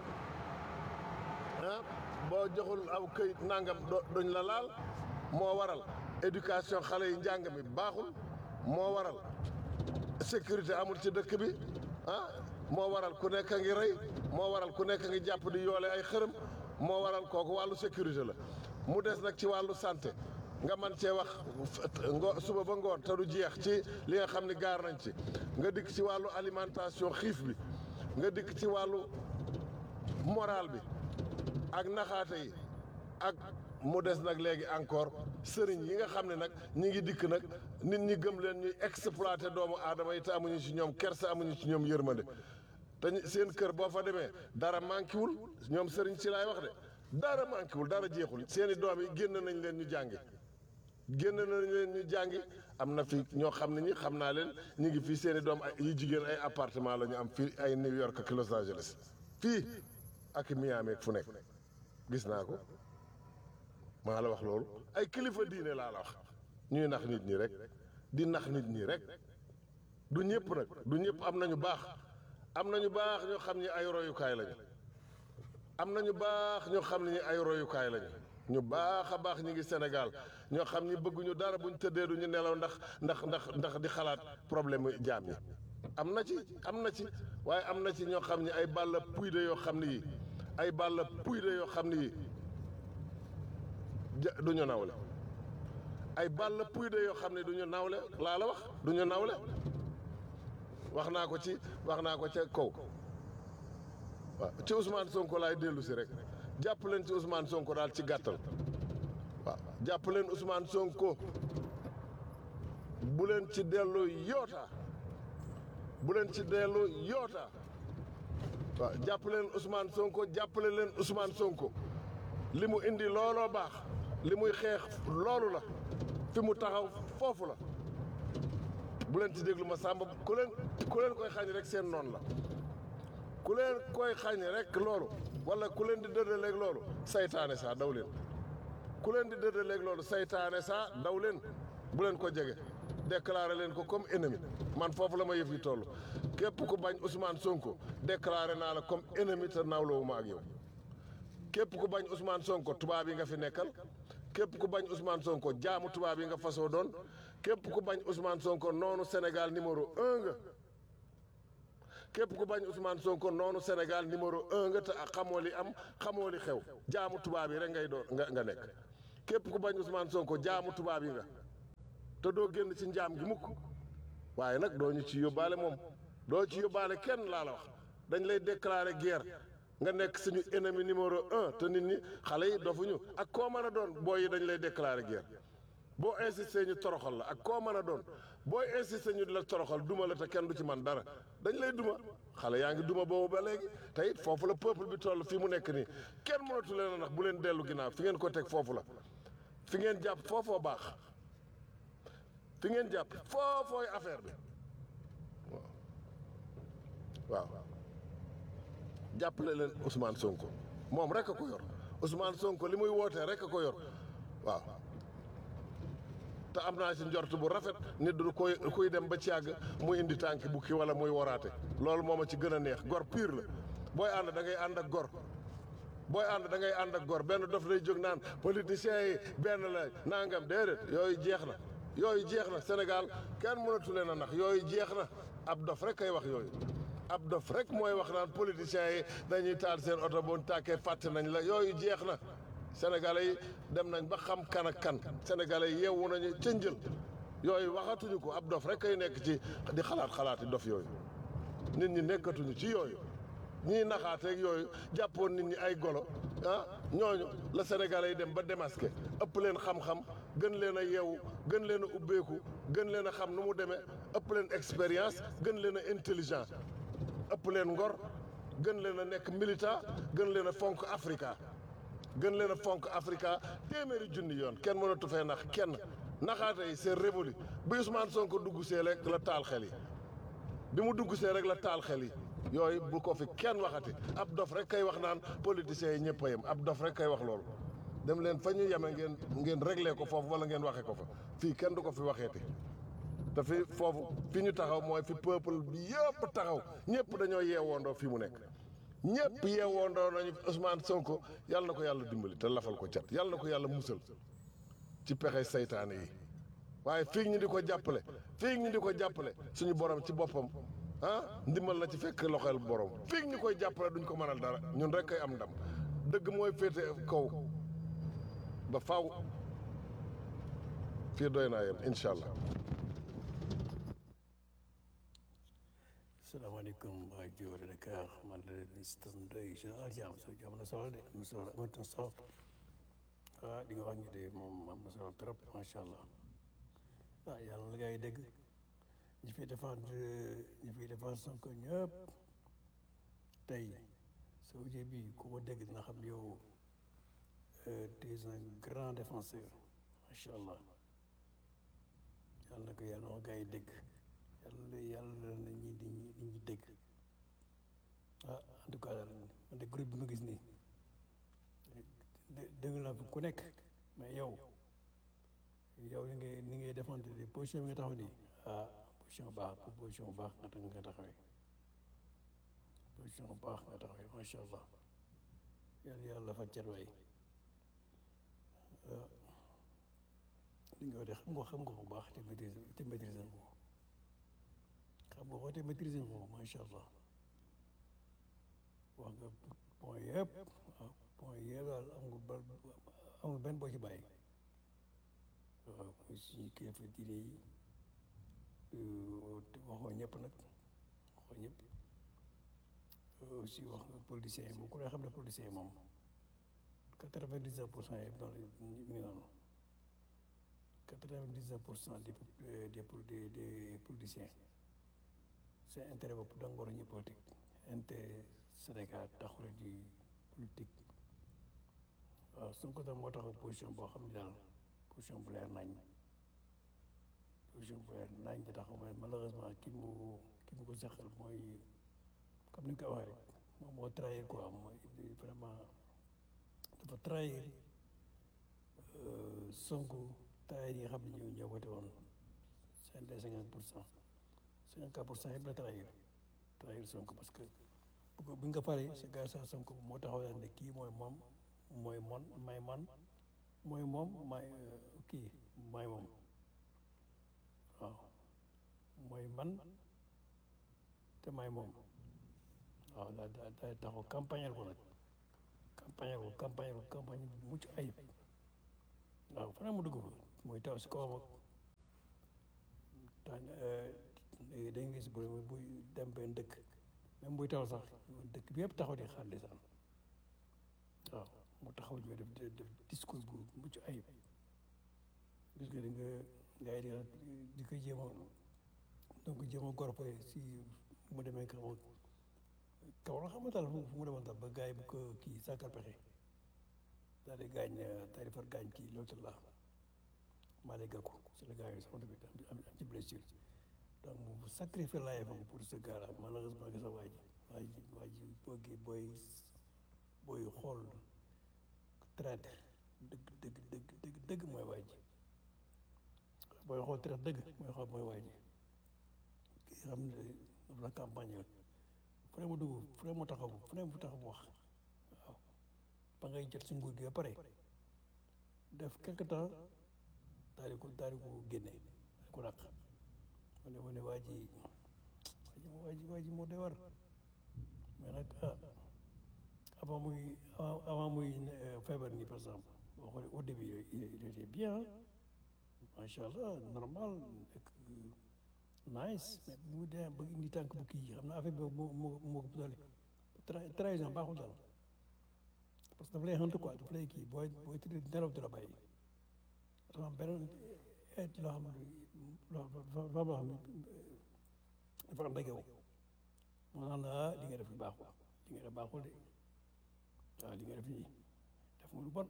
ah boo joxul aw këyit nangam duñ la laal moo waral éducation xale yi njàng mi baaxul moo waral sécurité amul ci dëkk bi ah moo waral ku nekk a ngi rey moo waral ku nekk a ngi jàpp di yoole ay xërëm moo waral kooku wàllu sécurité la mu des nag ci wàllu santé nga man cee wax ngo suba ba ngoon te du jeex ci li nga xam ne gaar nañ ci nga dikk ci wàllu alimentation xiif bi nga dikk ci wàllu moral bi ak naxaate yi ak mu des nag léegi encore sëriñ yi nga xam ne nag ñi ngi dikk nag nit ñi gëm leen ñuy exploité doomu aadama yi te amuñu ci ñoom kersa amuñu ci ñoom yërmande te seen kër boo fa demee dara manqué wul ñoom sëriñ si laay wax de dara manqué wul dara jeexul seen i doom yi génn nañ leen ñu jàngi génn nañ leen ñu jàngi am na fi ñoo xam ne ñi xam naa leen ñu ngi fii seen i doom ay yu jigéen ay appartement la ñu am fii ay New York ak Los Angeles fii ak Miami ak fu nekk gis naa ko maa la wax loolu ay kilifa diine laa la wax ñuy nax nit ñi rek di nax nit ñi rek du ñëpp nag du ñëpp am nañu baax am nañu baax ñoo xam ni ay royukaay lañu am nañu baax ñoo xam ni ay royukaay lañu ñu baax a baax ñi ngi Sénégal ñoo xam ni bëgguñu dara buñ tëddee duñu nelaw ndax ndax ndax ndax di xalaat problème jaam yi am na ci am na ci waaye am na ci ñoo xam ni ay balla puy de yoo xam ne yi ay balla puy de yoo xam ne yi du ñu nawle ay balla puy de yoo xam ne du ñu nawle laa la wax du ñu nawle wax naa ko ci wax naa ko ca kaw waaw ci Ousmane Sonko laay dellu si rek jàpp leen ci Ousmane Sonko daal ci gàttal waaw jàpp leen Ousmane Sonko bu leen ci dellu yoota bu leen ci dellu yoota waaw jàpp leen Ousmane Sonko jàppale leen Ousmane Sonko li mu indi looloo baax li muy xeex loolu la fi mu taxaw foofu la bu leen ci déglu ma sàmba ku leen ku leen koy xañ rek seen noonu la ku leen koy xañ rek loolu wala ku leen di dëddaleeg loolu saytaane saa daw leen ku leen di dëddaleeg loolu saytaane saa daw leen bu leen ko jege déclaré leen ko comme ennemi man foofu la ma yëf yi toll képp ku bañ Ousmane Sonko déclaré naa la comme ennemi te nawloowu ak yow képp ku bañ Ousmane Sonko tubaab yi nga fi nekkal képp ku bañ Ousmane Sonko jaamu tubaab yi nga fasoo doon képp ku bañ Ousmane Sonko noonu Sénégal numéro un nga képp ku bañ Ousmane Sonko noonu Sénégal numéro un nga te ak xamoo li am xamoo li xew jaamu tubaab yi rek ngay doon nga nga nekk képp ku bañ Ousmane Sonko jaamu tubaab yi nga te doo génn ci njaam gi mukk waaye nag doo ñu ci yóbbaale moom doo ci yóbbaale kenn laa la wax dañ lay déclarer guerre nga nekk suñu ennemi numéro un te nit ñi xale yi dofuñu ak koo mën a doon booy yi dañ lay déclarer guerre boo insisté ñu toroxal la ak koo mën a doon booy insisté ñu di la toroxal duma la te kenn du ci man dara dañ lay duma xale yaa ngi duma boobu ba léegi te it foofu la peuple bi toll fi mu nekk nii kenn mënatu leen a nax bu leen dellu ginnaaw fi ngeen ko teg foofu la fi ngeen jàpp foofoo baax fi ngeen jàpp foofooy affaire bi waaw waaw jàppale leen Ousmane Sonko moom rek a ko yor Ousmane Sonko li muy wootee rek a ko yor waaw te am naa ci njort bu rafet nit du koy kuy dem ba ci yàgg muy indi tànki bukki wala muy waraate loolu moo ma ci gën a neex gor pire la booy ànd da ngay ànd ak gor booy ànd da ngay ànd ak gor benn dof day jóg naan politiciens yi benn la nangam déedéet yooyu jeex na yooyu jeex na Sénégal kenn mënatu leen a nax yooyu jeex na ab dof rek kay wax yooyu ab dof rek mooy wax naan politiciens yi dañuy taal seen oto bu tàkkee fàtte nañ la yooyu jeex na sénégalais yi dem nañ ba xam kan ak kan sénégalais yi yeewu nañu ca njël yooyu waxatuñu ko ab dof rek kay nekk ci di xalaat xalaati dof yooyu nit ñi nekkatuñu ci yooyu ñii naxaateeg yooyu jàppoon nit ñi ay golo ah ñooñu la sénégalais yi dem ba démasqué ëpp leen xam-xam gën leen a yeewu gën leen a ubbeeku gën leen a xam nu mu demee ëpp leen expérience gën leen a intelligent ëpp leen ngor gën leen a nekk militant gën leen a fonk Africa gën leen a fonk Africa téeméeri junni yoon kenn mënatu fee nax kenn naxaate yi c'est révolu bi Ousmane Sonko dugg see rek la taal xel yi bi mu dugg see rek la taal xel yi yooyu bu ko fi kenn waxati ab dof rek kay wax naan politiciens yi ñëpp a yem ab dof rek kay wax loolu dem leen fa ñu yeme ngeen ngeen réglé ko foofu wala ngeen waxee ko fa fii kenn du ko fi waxeeti te fi foofu fi ñu taxaw mooy fi peuple bi yëpp taxaw ñëpp dañoo yeewoondoo fi mu nekk ñëpp yeewoondoo nañu Ousmane Sonko yàlla na ko yàlla dimbali te lafal ko cat yàlla na ko yàlla musal ci pexe saytaane yi waaye fii ñu di ko jàppale fii ñu di ko jàppale suñu borom ci boppam ah ndimbal na ci fekk loxol borom fii ñu koy jàppale duñ ko mënal dara ñun rek kay am ndam dëgg mooy féete kaw ba faw fii doy naa yem incha allah. salaamaaleykum waa Dior Dakar man la ministre Ndoye général Diam so am na solo de am na solo am na solo ah li nga wax ñu de moom am na solo trop macha allah ah yàlla la ngay dégg ñu fiy défendre ñu fiy défendre Sonko ñëpp tey sa audio bi ku ko dégg dina xam yow tu es un grand défenseur macha allah yàlla na ko yàlla na ko gars yi dégg. yàlla yàlla na ñi di ñi ñi dégg ah en tout cas daal man de groupe bi ma gis nii dégg naa ku nekk mais yow yow li ngay ni ngay défendre position bi nga taxaw nii ah position baax position baax nga tax nga taxawee position baax nga taxawee macha allah yàlla yàlla fa cat waay li nga wax de xam nga xam nga bu baax te maîtrise te maîtrise ko xam nga woote maîtrise ko macha allah wax nga point yëpp waaw point yëpp daal amul ba amul benn boo ci bàyyi waaw muy suñu kilifa diine yi waxoo ñëpp nag waxoo ñëpp aussi wax nga politiciens yi moom ku ne xam ne politiciens yi moom quatre-vingt-dix-neuf pour cent yëpp noonu ñu ngi noonu quatre-vingt-dix-neuf pour cent des des des politiciens c'est intérêt bopp dangoor ñu politique intérêt Sénégal taxul di politique waaw Sonko tam moo tax position boo xam ne daal position bu leer nañ position bu leer nañ di taxaw mais malheureusement ki mu ki mu ko saxal mooy comme ni nga ko waxee rek moom moo trahir quoi mooy vraiment dafa trahir Sonko trahir yi nga xam ne ñoo ñoo voté woon seen des cinquante pour cent cinquante quatre pour cent yëpp la trahir trahir Sonko parce que bu ko bu nga paree sa gars sa Sonko moo taxaw daal ne kii mooy moom mooy mon may man mooy moom may kii may moom waaw mooy man te may moom waaw daa daa daa taxaw campagne ko nag campagne ko campagne ko campagne bu mucc ayib waaw fan mu dugg fa muy taw si kawam ak tànn dañ gis bu buy dem benn dëkk même buy taw sax dëkk bi yëpp taxaw di xaar lisaan waaw mu taxaw ñu def def discours bu mucc ayib gis nga di nga gars yi di di ko jéem a donc jéem a gorpe si mu demee kaw kaw la xam nga daal fu mu demoon daal ba gars yi bu ko kii sàkkal pexe daal di gaañ daal di far gaañ kii loolu la maa lay gàkku c'est le gars yi sama tamit am am ci blessure donc mu sacrifié laayefam pour ce gars là malheureusement que sa waa ji waa ji waa ji boo gi booy booy xool traite dëgg dëgg dëgg dëgg dëgg mooy waa ji booy xool traite dëgg mooy xool mooy waa ji ki xam ne daf la campagne la fu ne mu dugg fu ne mu taxaw fu ne mu taxaw wax waaw ba ngay jot si nguur gi ba pare def quelque temps daal di ko daal di ko génne daal di ko dàq ma ne ma ne waa ji waa ji waa ji moo doy war mais nag ah avant muy avant muy feebar nii par exemple boo xoolee au début il était bien macha allah normal ak nice mais bu mu demee ba indi tànk bu kii xam naa affaire bi moo moo moo ko doole trahison baaxul daal parce que dafa lay xant quoi dafa lay kii booy booy tëdd nelaw du la bàyyi dafa am beneen et loo xam ne loo loo xam ne dafa am ndege wu moo naan ah li nga def lu baaxul li nga def baaxul de waaw li nga def nii def nga lu bon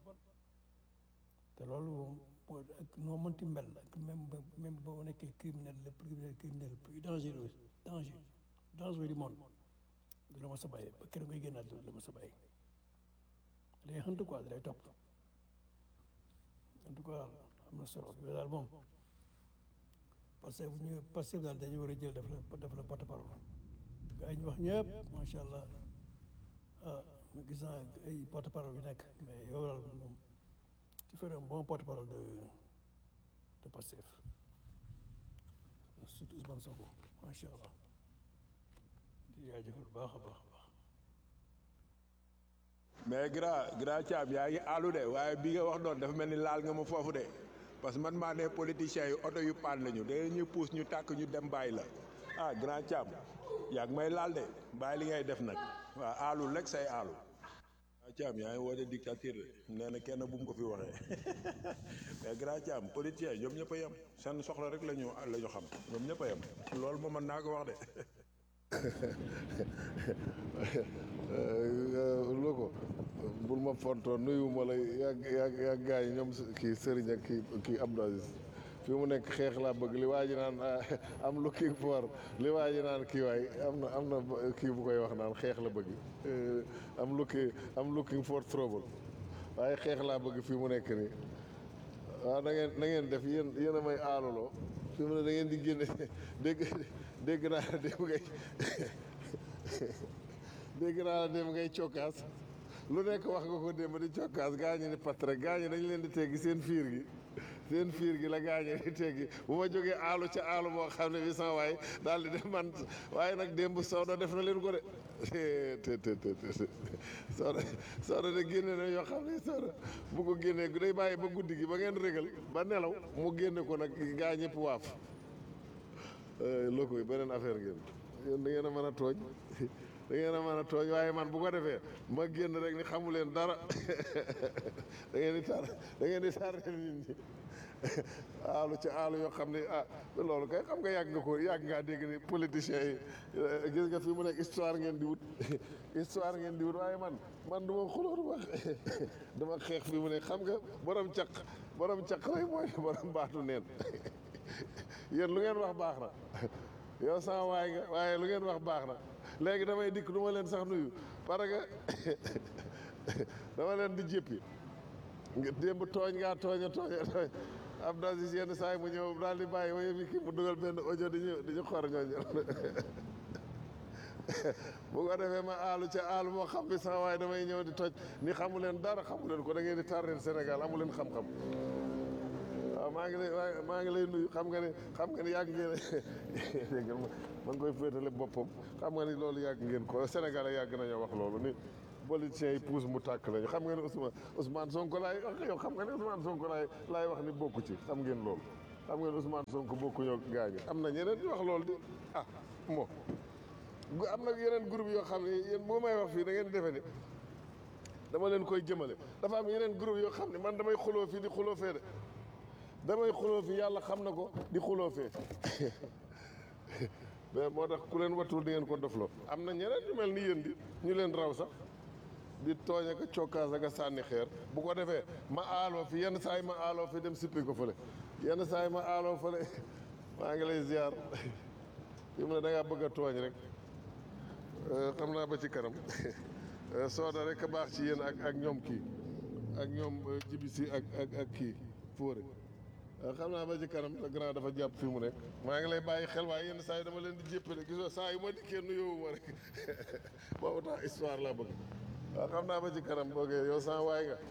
te loolu moom ak noo mënti mel ak même même boo nekkee criminel le criminel criminel le plus dangereux danger dangereux du monde du la ma sa bàyyi ba keroog ngay génnaat du la ma sa bàyyi day xant quoi day topp en tout cas am na solo yooyu daal moom parce que bu ñu parce que daal dañu war a jël def la def la porte-parole gaa yi ñu wax ñëpp macha allah ah ma gis naa ay porte-parole yu nekk mais yow daal moom tu fais un bon porte-parole de de Pastef surtout Ousmane Sonko macha allah di jaajëfal baax a baax a baax. mais grand grand Thiam yaa ngi àllu de waaye bi nga wax noonu dafa mel ni laal nga ma foofu de parce que man maa ne politiciens yi oto yu paan lañu da ñuy puus ñu tàkk ñu dem bàyyi la ah grand Thiam yaa ngi may laal de bàyyi li ngay def nag waaw aalu rek say aalu. grand Thiam yaa ngi woote dictature de nee na kenn bu mu ko fi waxee mais grand Thiam politiciens ñoom ñëpp a yem seen soxla rek la ñu la ñu xam ñoom ñëpp a yem loolu moom mën naa ko wax de. loo ko bul ma fontoon nuyu ma la yàgg yàgg yàgg gars yi ñoom kii Serigne ak kii kii Abdou Aziz fi mu nekk xeex laa bëgg li waa ji naan am looking for li waa ji naan kii waay am na am na kii bu koy wax naan xeex la bëgg am looking am looking for trouble waaye xeex laa bëgg fi mu nekk nii waaw da ngeen da ngeen def yéen yéen a may aaluloo fi mu ne da ngeen di génne dégg dégg naa dem ngay dégg naa la dem ngay cokkaas lu nekk wax nga ko démb di cokkaas gaa ñi ni pat rek gaa ñi dañ leen di teggi seen fiir gi seen fiir gi la gaa ñi di teggi bu ma jógee aalu ca aalu boo xam ne bi sama waay daal di def man waaye nag démb Sow def na leen ko de te te te Sow Sow de génne na yoo xam ne Sow bu ko génnee day bàyyi ba guddi gi ba ngeen régal ba nelaw mu génne ko nag gaa ñëpp waaf loo koy beneen affaire ngeen yéen da ngeen a mën a tooñ da ngeen a mën a tooñ waaye man bu ko defee ma génn rek ni xamu leen dara da ngeen di tar da ngeen di tar nit ñi aalu ci aalu yoo xam ne ah loolu kay xam nga yàgg nga ko yàgg ngaa dégg ni politiciens yi gis nga fi mu nekk histoire ngeen di wut histoire ngeen di wut waaye man man du ma xulóor wax dama xeex fi mu nekk xam nga borom caq borom caq rek mooy borom baatu neen yéen lu ngeen wax baax na yow sama waay nga waaye lu ngeen wax baax na léegi damay dikk du ma leen sax nuyu parce que dama leen di jéppi nga démb tooñ ngaa tooñ a tooñ a tooñ Abdou Aziz yenn saa yi mu ñëw daal di bàyyi waaye mi kii mu dugal benn audio di ñu di ñu xor ñooñu bu ko defee ma aalu ca aalu moo xam bi sama waaye damay ñëw di toj ni xamu leen dara xamu leen ko da ngeen di tardeel Sénégal amu leen xam-xam waaw maa ngi lay maa ngi lay nuyu xam nga ne xam nga ne yàgg ngeen dégg nga ma ngi koy féetale boppam xam nga ni loolu yàgg ngeen ko Sénégal yàgg nañoo wax loolu ni politiciens yi puus mu tàkk lañu xam nga ne Ousmane Ousmane Sonko laay wax yow xam nga ne Ousmane Sonko laay laay wax ni bokku ci xam ngeen loolu xam ngeen Ousmane Sonko bokkuñoo gaañu am na ñeneen di wax loolu di ah moo am na yeneen groupe yoo xam ne yéen boo may wax fii da ngeen di defe ni dama leen koy jëmale dafa am yeneen groupe yoo xam ne man damay xuloo fii di xuloo fee de damay xuloo fii yàlla xam na ko di xuloo fee mais moo tax ku leen wattul di ngeen ko dofloo am na ñeneen ñu mel ni yéen di ñu leen raw sax di tooñ ak a cokkaas ak a sànni xeer bu ko defee ma aaloo fi yenn saa yi ma aaloo fi dem sippi ko fële yenn saa yi ma aaloo fële maa ngi lay ziar fi mu ne da ngaa bëgg a tooñ rek xam naa ba ci kanam sooda rek a baax ci yéen ak ak ñoom kii ak ñoom jibisi ak ak ak kii fóore xam naa ba ci kanam te grand dafa jàpp fi mu nekk maa ngi lay bàyyi xel waaye yenn saa yi dama leen di jéppale gisoo saa yu ma dikkee nuyoo ma rek boobu tax histoire laa bëgg waaw xam naa ba ci kanam boogee yow sans waay nga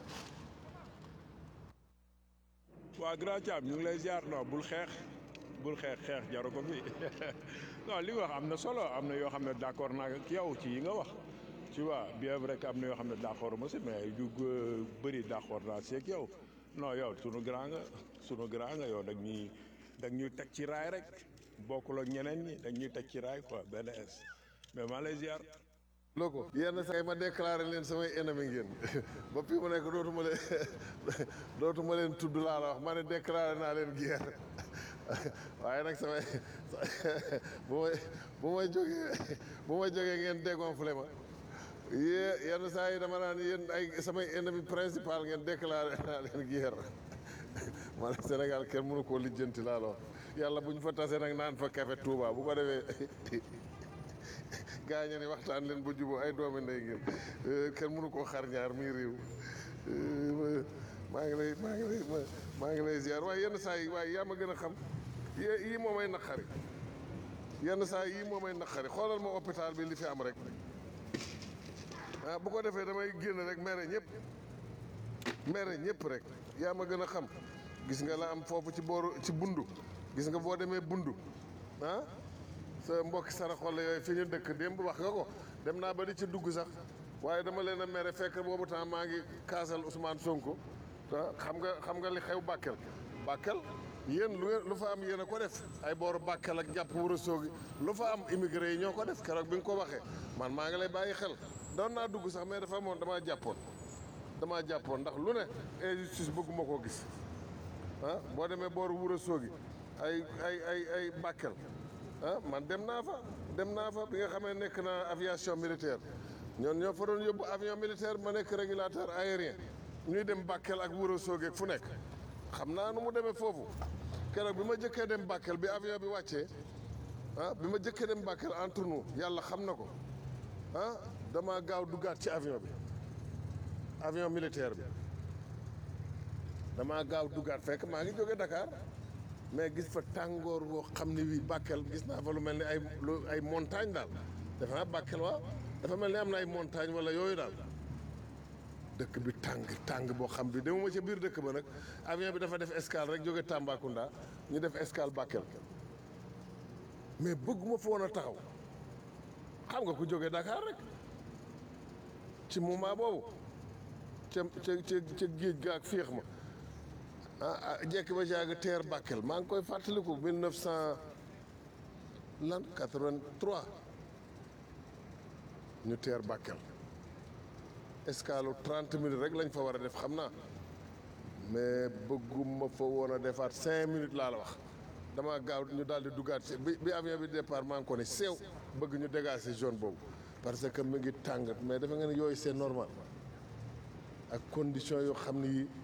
waa grand Thiam ñu ngi lay ziar non bul xeex bul xeex xeex jaru ko fi non li nga wax am na solo am na yoo xam ne d'accord naa ak yow ci yi nga wax tu vois bien vrai que am na yoo xam ne d'accord ma si mais yu bëri d'accord naa si ak yow non yow sunu grand nga sunu grand nga yow dag ñuy dag ñuy teg ci raay rek bokkul ak ñeneen ñi dag ñuy teg ci raay quoi benn es mais maa lay ziar. loko yenn saa yi ma déclaré leen samay ennemi ngeen ba fii mu nekk dootuma leen dootuma leen tudd laa la wax ma ne déclaré naa leen guerre waaye nag samay bu may bu may jógee bu may jógee ngeen dégonflé ma yée yenn saa yi dama naan yéen ay samay ennemi principal ngeen déclaré naa leen guerre ma ne Sénégal kenn mënu koo lijjanti laa la wax yàlla bu ñu fa tasee nag naan fa café Touba bu ko defee gaañe ni waxtaan leen ba juboo ay doomi ndey ngeen kenn mënu koo xar ñaar muy réew maa ngi lay maa ngi lay maa ngi lay ziar waaye yenn saa yi waaye yaa ma gën a xam yii moo may naqari yenn saa yii moo may naqari xoolal ma hôpital bi li fi am rek ah bu ko defee damay génn rek mere ñëpp mere ñëpp rek yaa ma gën a xam gis nga la am foofu ci booru ci bundu gis nga boo demee bundu ah sa mbokki saraxole yooyu fi ñu dëkk démb wax nga ko dem naa ba di ci dugg sax waaye dama leen a mere fekk boobu temps maa ngi kaasal Ousmane Sonko xam nga xam nga li xew Bakel Bakel yéen lu lu fa am yéen a ko def ay booru Bakel ak jàpp wara soogi lu fa am immigré yi ñoo ko def keroog bi nga ko waxee man maa ngi lay bàyyi xel doon naa dugg sax mais dafa amoon damaa jàppoon damaa jàppoon ndax lu ne injustice bëgguma koo gis ah boo demee booru wara soogi ay ay ay ay Bakel ah man dem naa fa dem naa fa bi nga xamee nekk naa aviation militaire ñoon ñoo fa doon yóbbu avion militaire ma nekk régulateur aérien ñuy dem Bakel ak Wuro Soge fu nekk xam naa nu mu demee foofu keroog bi ma jëkkee dem Bakel bi avion bi wàccee ah bi ma jëkkee dem Bakel entre nous yàlla xam na ko ah dama gaaw duggaat ci avion bi avion militaire bi damaa gaaw duggaat fekk maa ngi jóge Dakar mais gis fa tàngoor boo xam ne wii Bakel gis naa fa lu mel ni ay lu ay montagne daal dafa naa Bakel waaw dafa mel ni am na ay montagne wala yooyu daal dëkk bi tàng tàng boo xam bi demuma ca biir dëkk ba nag avion bi dafa def escale rek jóge Tambacounda ñu def escale Bakel mais bëgguma fa woon a taxaw xam nga ku jóge Dakar rek ci moment boobu ca ca ca ca géej ga ak féex ma ah jekk ba jaag teer Bakel maa ngi koy fàttaliku mille neuf cent lan quatre-vingt-trois ñu teer Bakel escale trente minutes rek lañ fa war a def xam naa mais bëgguma fa woon a defaat cinq minutes laa la wax dama gaaw ñu daal di duggaat si bi bi avion bi départ maa ngi ko ne seew bëgg ñu dégager zone boobu parce que mu ngi tàng mais dafa nga ne yooyu c'est normal ak condition yoo xam ne yi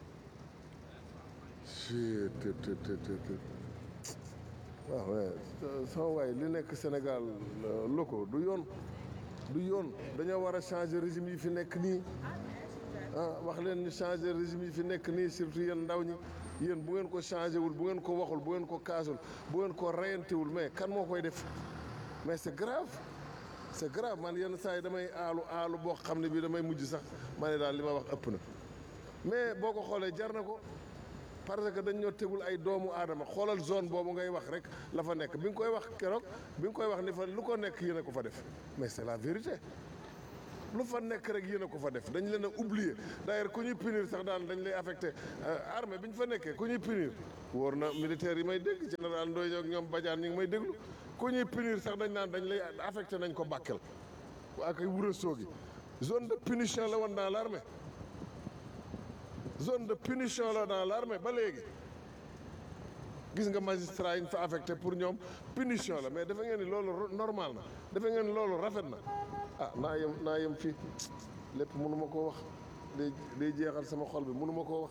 te te te te waaw waaye sama waay li nekk Sénégal loko du yoon du yoon dañoo war a changer régime yi fi nekk nii ah wax leen ñu changer régime yi fi nekk nii surtout yéen ndaw ñi yéen bu ngeen ko changé wul bu ngeen ko waxul bu ngeen ko kaasul bu ngeen ko reyantewul mais kan moo koy def mais c'est grave c'est grave man yenn saa yi damay aalu aalu boo xam ne bii damay mujj sax ma ne daal li ma wax ëpp na mais boo ko xoolee jar na ko parce que dañ ñoo tegul ay doomu aadama xoolal zone boobu ngay wax rek la fa nekk bi nga koy wax keroog bi nga koy wax ni fa lu ko nekk yéen a ko fa def mais c'est la vérité lu fa nekk rek yéen a ko fa def dañ leen a oublier d'ailleurs ku ñuy punir sax daan dañ lay affecté armée bi ñu fa nekkee ku ñuy punir wóor na militaire yi may dégg général Ndoye ak ñoom Badiane ñi ngi may déglu ku ñuy punir sax dañ naan dañ lay affecté nañ ko Bakel ak Wuro Sogi zone de punition la woon dans l'armée zone de punition la dans l'armée ba léegi gis nga magistrat yi ñu fa affecté pour ñoom punition la mais dafa ngeen ni loolu normal na dafa ngeen ni loolu rafet na ah naa yem naa yem fii lépp mënu ma koo wax day day jeexal sama xol bi mënu ma koo wax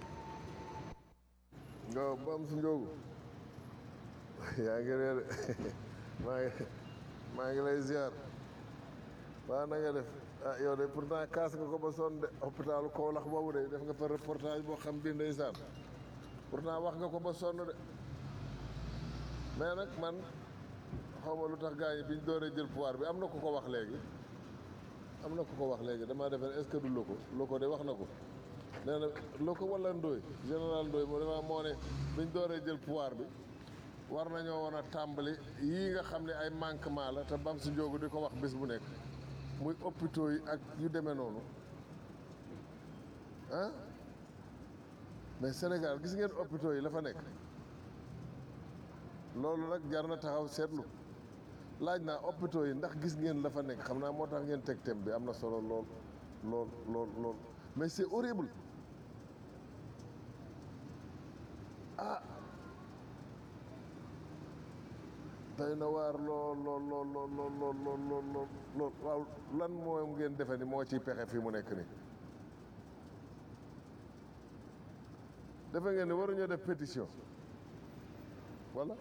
nga ba am si njóogu yaa ngi reer maa ngi maa ngi lay ziar waa na nga def ah yow de pourtant kaas nga ko ba sonn de hôpitalu Kaolack boobu de def nga fa reportage boo xam bi ndeysaan pourtant wax nga ko ba sonn de mais nag man xaw ma lu tax gars yi biñ dooree jël pouvoir bi am na ku ko wax léegi am na ku ko wax léegi damaa defe est-ce que du loko loko de wax na ko nee na loko wala Ndoye général Ndoye moo dafa moo ne biñ dooree jël pouvoir bi war nañoo woon a tàmbali yii nga xam ne ay manquement la te bam si njóogu di ko wax bés bu nekk muy hôpitaux yi ak yu demee noonu ah mais Sénégal gis ngeen hôpitaux yi la fa nekk loolu nag jar na taxaw seetlu laaj naa hôpitaux yi ndax gis ngeen la fa nekk xam naa moo tax ngeen teg thème bi am na solo lool lool lool lool mais c'est horrible ah day na waar lool lool lool lool lool lool lool lool lool lool waaw lan moo ngeen defe ni moo ciy pexe fii mu nekk nii defe ngeen ni waruñoo def pétition voilà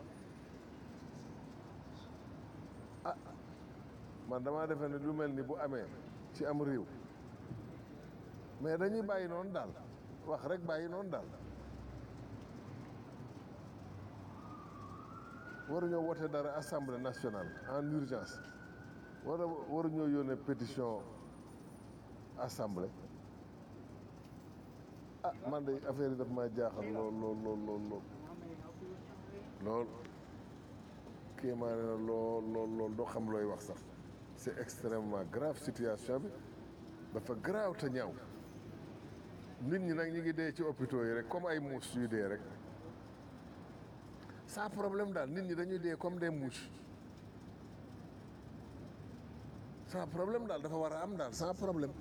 ah man damaa defe ne lu mel ni bu amee ci am réew mais dañuy bàyyi noonu daal wax rek bàyyi noonu daal waruñoo wote dara assemblée nationale en urgence wara waruñoo yónnee pétition assemblée ah man de affaire yi daf maa jaaxal lool lool lool lool lool lool kii maa ne na lool lool lool doo xam looy wax sax c'est extrêmement grave situation bi dafa grave te ñaaw nit ñi nag ñi ngi dee ci hôpitaux yi rek comme ay muus yuy dee rek sans problème daal nit ñi dañuy dee comme des mouches sans problème daal dafa war a am daal sans problème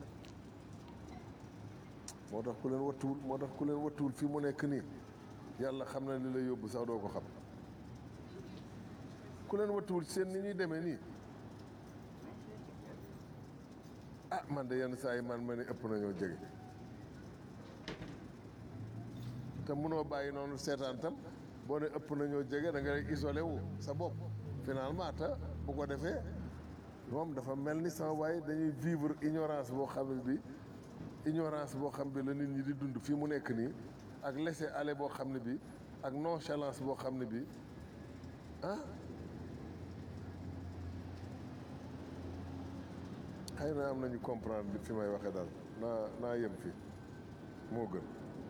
moo tax ku leen wattuwul moo tax ku leen wattuwul fii mu nekk nii yàlla xam na li la yóbbu sax doo ko xam ku leen wattuwul seen ni ñuy demee nii ah man de yenn saa yi man ma ne ëpp nañoo jege te mënoo bàyyi noonu seetaan tam boo ne ëpp nañoo jege da ngay isolé wu sa bopp finalement te bu ko defee moom dafa mel ni sama waaye dañuy vivre ignorance boo xam ne bi ignorance boo xam bi la nit ñi di dund fii mu nekk nii ak laisser aller boo xam ne bi ak nonchalance boo xam ne bi ah xëy na am nañu comprendre fi may waxee daal naa naa yem fii moo gën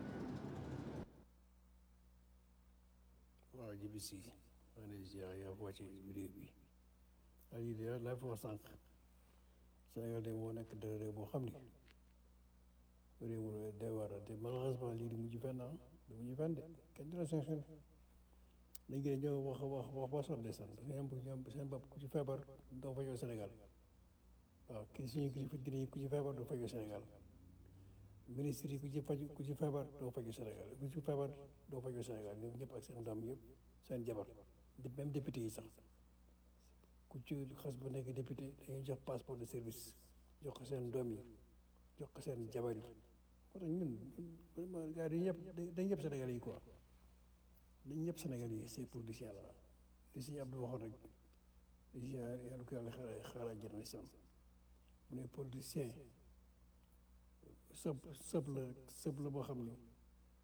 waaw jibi si maa ngi lay ziar yaa ko wàcce vidéo bi waaye lii de laa fi wax sànq Sénégal de moo nekk dara réew boo xam ni réew mu day war a te malheureusement lii di mujj fenn ah di mujj fenn de kenn dina sanctionné dañ gën ñoo wax wax wax ba sonn de sant ñoom ñoom seen bopp ku ci feebar doo fajoo Sénégal waaw kii suñu kilifa diine yi ku ci feebar doo fajoo Sénégal ministre yi ku ci faju ku ci feebar doo fajoo Sénégal ku ci feebar doo fajoo Sénégal ñoom ñëpp ak seen doom yëpp seen jabar même député yi sax ku ci xas bu nekk député dañuy jox passeport de service jox ko seen doom yi jox ko seen jabar yi moo tax ñun vraiment gars yi dañuy yëpp dañuy yëpp Sénégal yi quoi dañuy yëpp Sénégal yi c'est pour di si yàlla li si Abdou waxoon rek di si yàlla ko yàlla xaaral xaaral jërë sam mu ne politicien sëb sëb la sëb la boo xam ni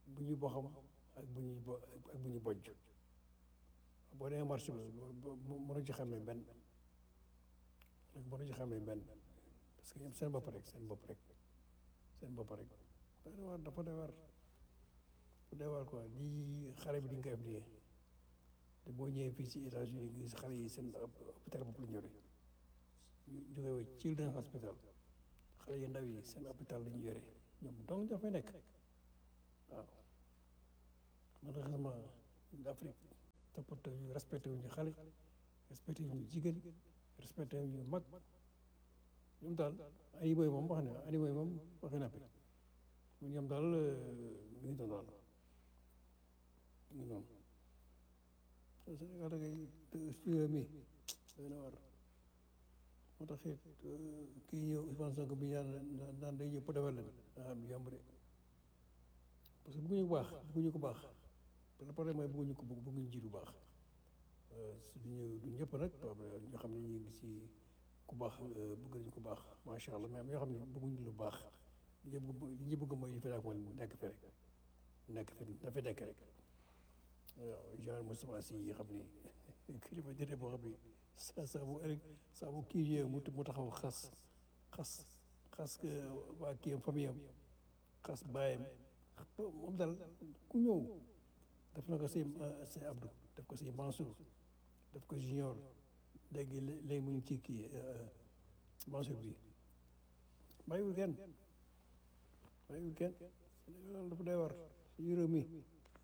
bu ñu boxam ak bu ñuy bo ak bu ñu bojj boo demee marché bi mënu ci xamee benn mënu ci xamee benn parce que ñoom seen bopp rek seen bopp rek seen bopp rek dafa war dafa doy war dafa doy war quoi lii xale bi di nga koy appliqué te boo ñëwee fii ci États-Unis gis xale yi seen hôpital bopp la ñu yore ñu jógee wa Children's Hospital xale yu ndaw yi seen hôpital la ñu yore ñoom donc ñoo fay nekk waaw malheureusement l'Afrique toppatoo ñu respecté wu ñu xale respecté wu ñu jigéen respecté wu ñu mag ñoom daal animaux yi moom wax na animaux yi moom waxi nappi ñoom daal mi ngi doon daal mi ngi doon Sénégal da ngay studio mi dana war moo tax it kii ñëw Ousmane Sonko bi ñaan naan day ñëw pour defar leen ah du yomb de parce que bëgguñu ko baax bëgguñu ko baax le problème mooy bëgguñu ko bëgguñu ji lu baax duñu du ñëpp nag ñoo xam ne ñu ngi ci ku baax bëgg nañu ko baax macha allah mais am ñoo xam ne bëgguñu lu baax li ñu bëgg mooy li fi daal moom nekk fi rek nekk fi na fi nekk rek waaw genre Moustapha Sy yi xam ni kilifa jëte boo xam ni sa saa bu ëllëg saa bu kii yee mu mu taxaw xas xas xas waa kii am famille am xas baayam moom daal ku ñëw def na ko si si Abdou def ko si Mansour def ko Junior léegi léegi mu ngi ci kii Mansour bi bàyyiwul kenn bàyyiwul kenn Sénégal dafa doy war suñu réew mi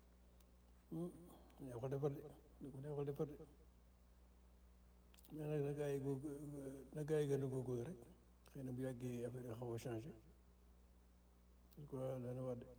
ñoo ko defar de ñoo ko defar de mais nag na gaa yi góog na gaa yi gën a góorgóorlu rek xëy na bu yàggee affaire yi xaw a changé quoi dana war de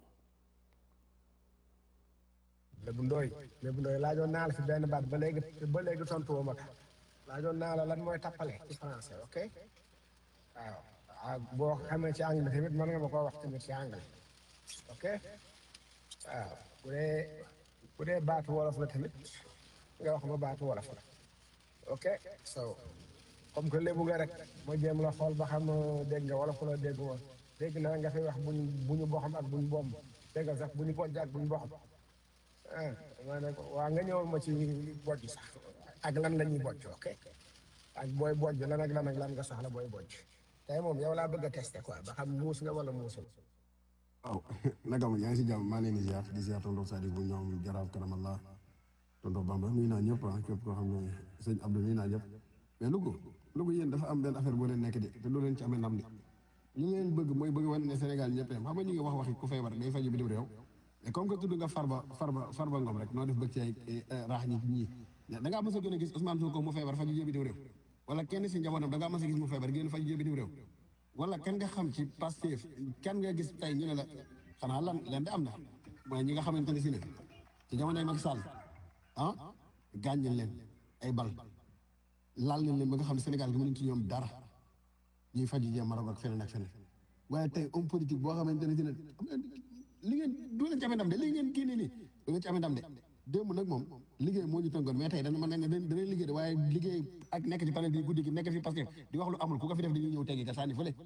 Lébu Ndooy Lébu Ndooy laajoon naa la fi benn baat ba léegi ba léegi tontu woo ma ko laajoon naa la lan mooy tappale ci français ok waaw ah boo xamee ci anglais tamit mën nga ma koo wax tamit ci anglais ok waaw bu dee bu dee baatu wolof la tamit nga wax ma baatu wolof la ok so comme que lébu nga rek ma jéem la xool ba xam dégg nga wolof la dégg woon dégg naa nga fi wax buñ bu ñu boxam ak bu ñu bomb déggal sax bu ñu bojj ak bu ñu boxam ah maa ne ko waa nga ñëwal ma ci bojj sax ak lan la ñuy bojj ok ak booy bojj lan ak lan ak lan nga soxla booy bojj tey moom yow laa bëgg a testé quoi ba xam muus nga wala muusul. waaw naka ma yaa ngi si jàmm maa ngi leen di ziar di ziar tonton Sadibou bu ñoom jaraaf karamallah tonton Bamba nuyu naa ñëpp ah képp koo xam ne sëñ Abdou nuyu naa ñëpp mais Louga Louga yéen dafa am benn affaire boo leen nekk de te loolu leen ci amee ndam de li ngeen bëgg mooy bëgg wane ne Sénégal ñëpp yam xam nga ñu ngi wax waxi ku feebar day faju bitim réew mais comme que tudd nga Farba Farba Farba Ngom rek noo def bëgg ci ay raax ñi ñii da ngaa mës a gën a gis Ousmane Sonko mu feebar faju bitim réew wala kenn si njabootam da ngaa mës a gis mu feebar génn faju bitim réew wala kenn nga xam ci Pastef kenn nga gis tey ñu ne la xanaa lan leen de am na mooy ñi nga xamante ne si ne ci jamonoy Macky Sall ah gaañ leen ay bal laal nañ leen ba nga xam ne Sénégal gi mënuñ ci ñoom dara ñuy faju jee Maroc ak feneen ak feneen waaye tey homme politique boo xamante ne si ne li ngeen du leen ci amee ndam de li ngeen kii nii nii du leen ci amee ndam de démb nag moom liggéey moo ñu tënkoon mais tey dana mën nañ ne danañ liggéey de waaye liggéey ak nekk ci panel bi guddi gi nekk fi parce que di wax lu amul ku ko fi def dañuy ñëw teggi ka sànni fële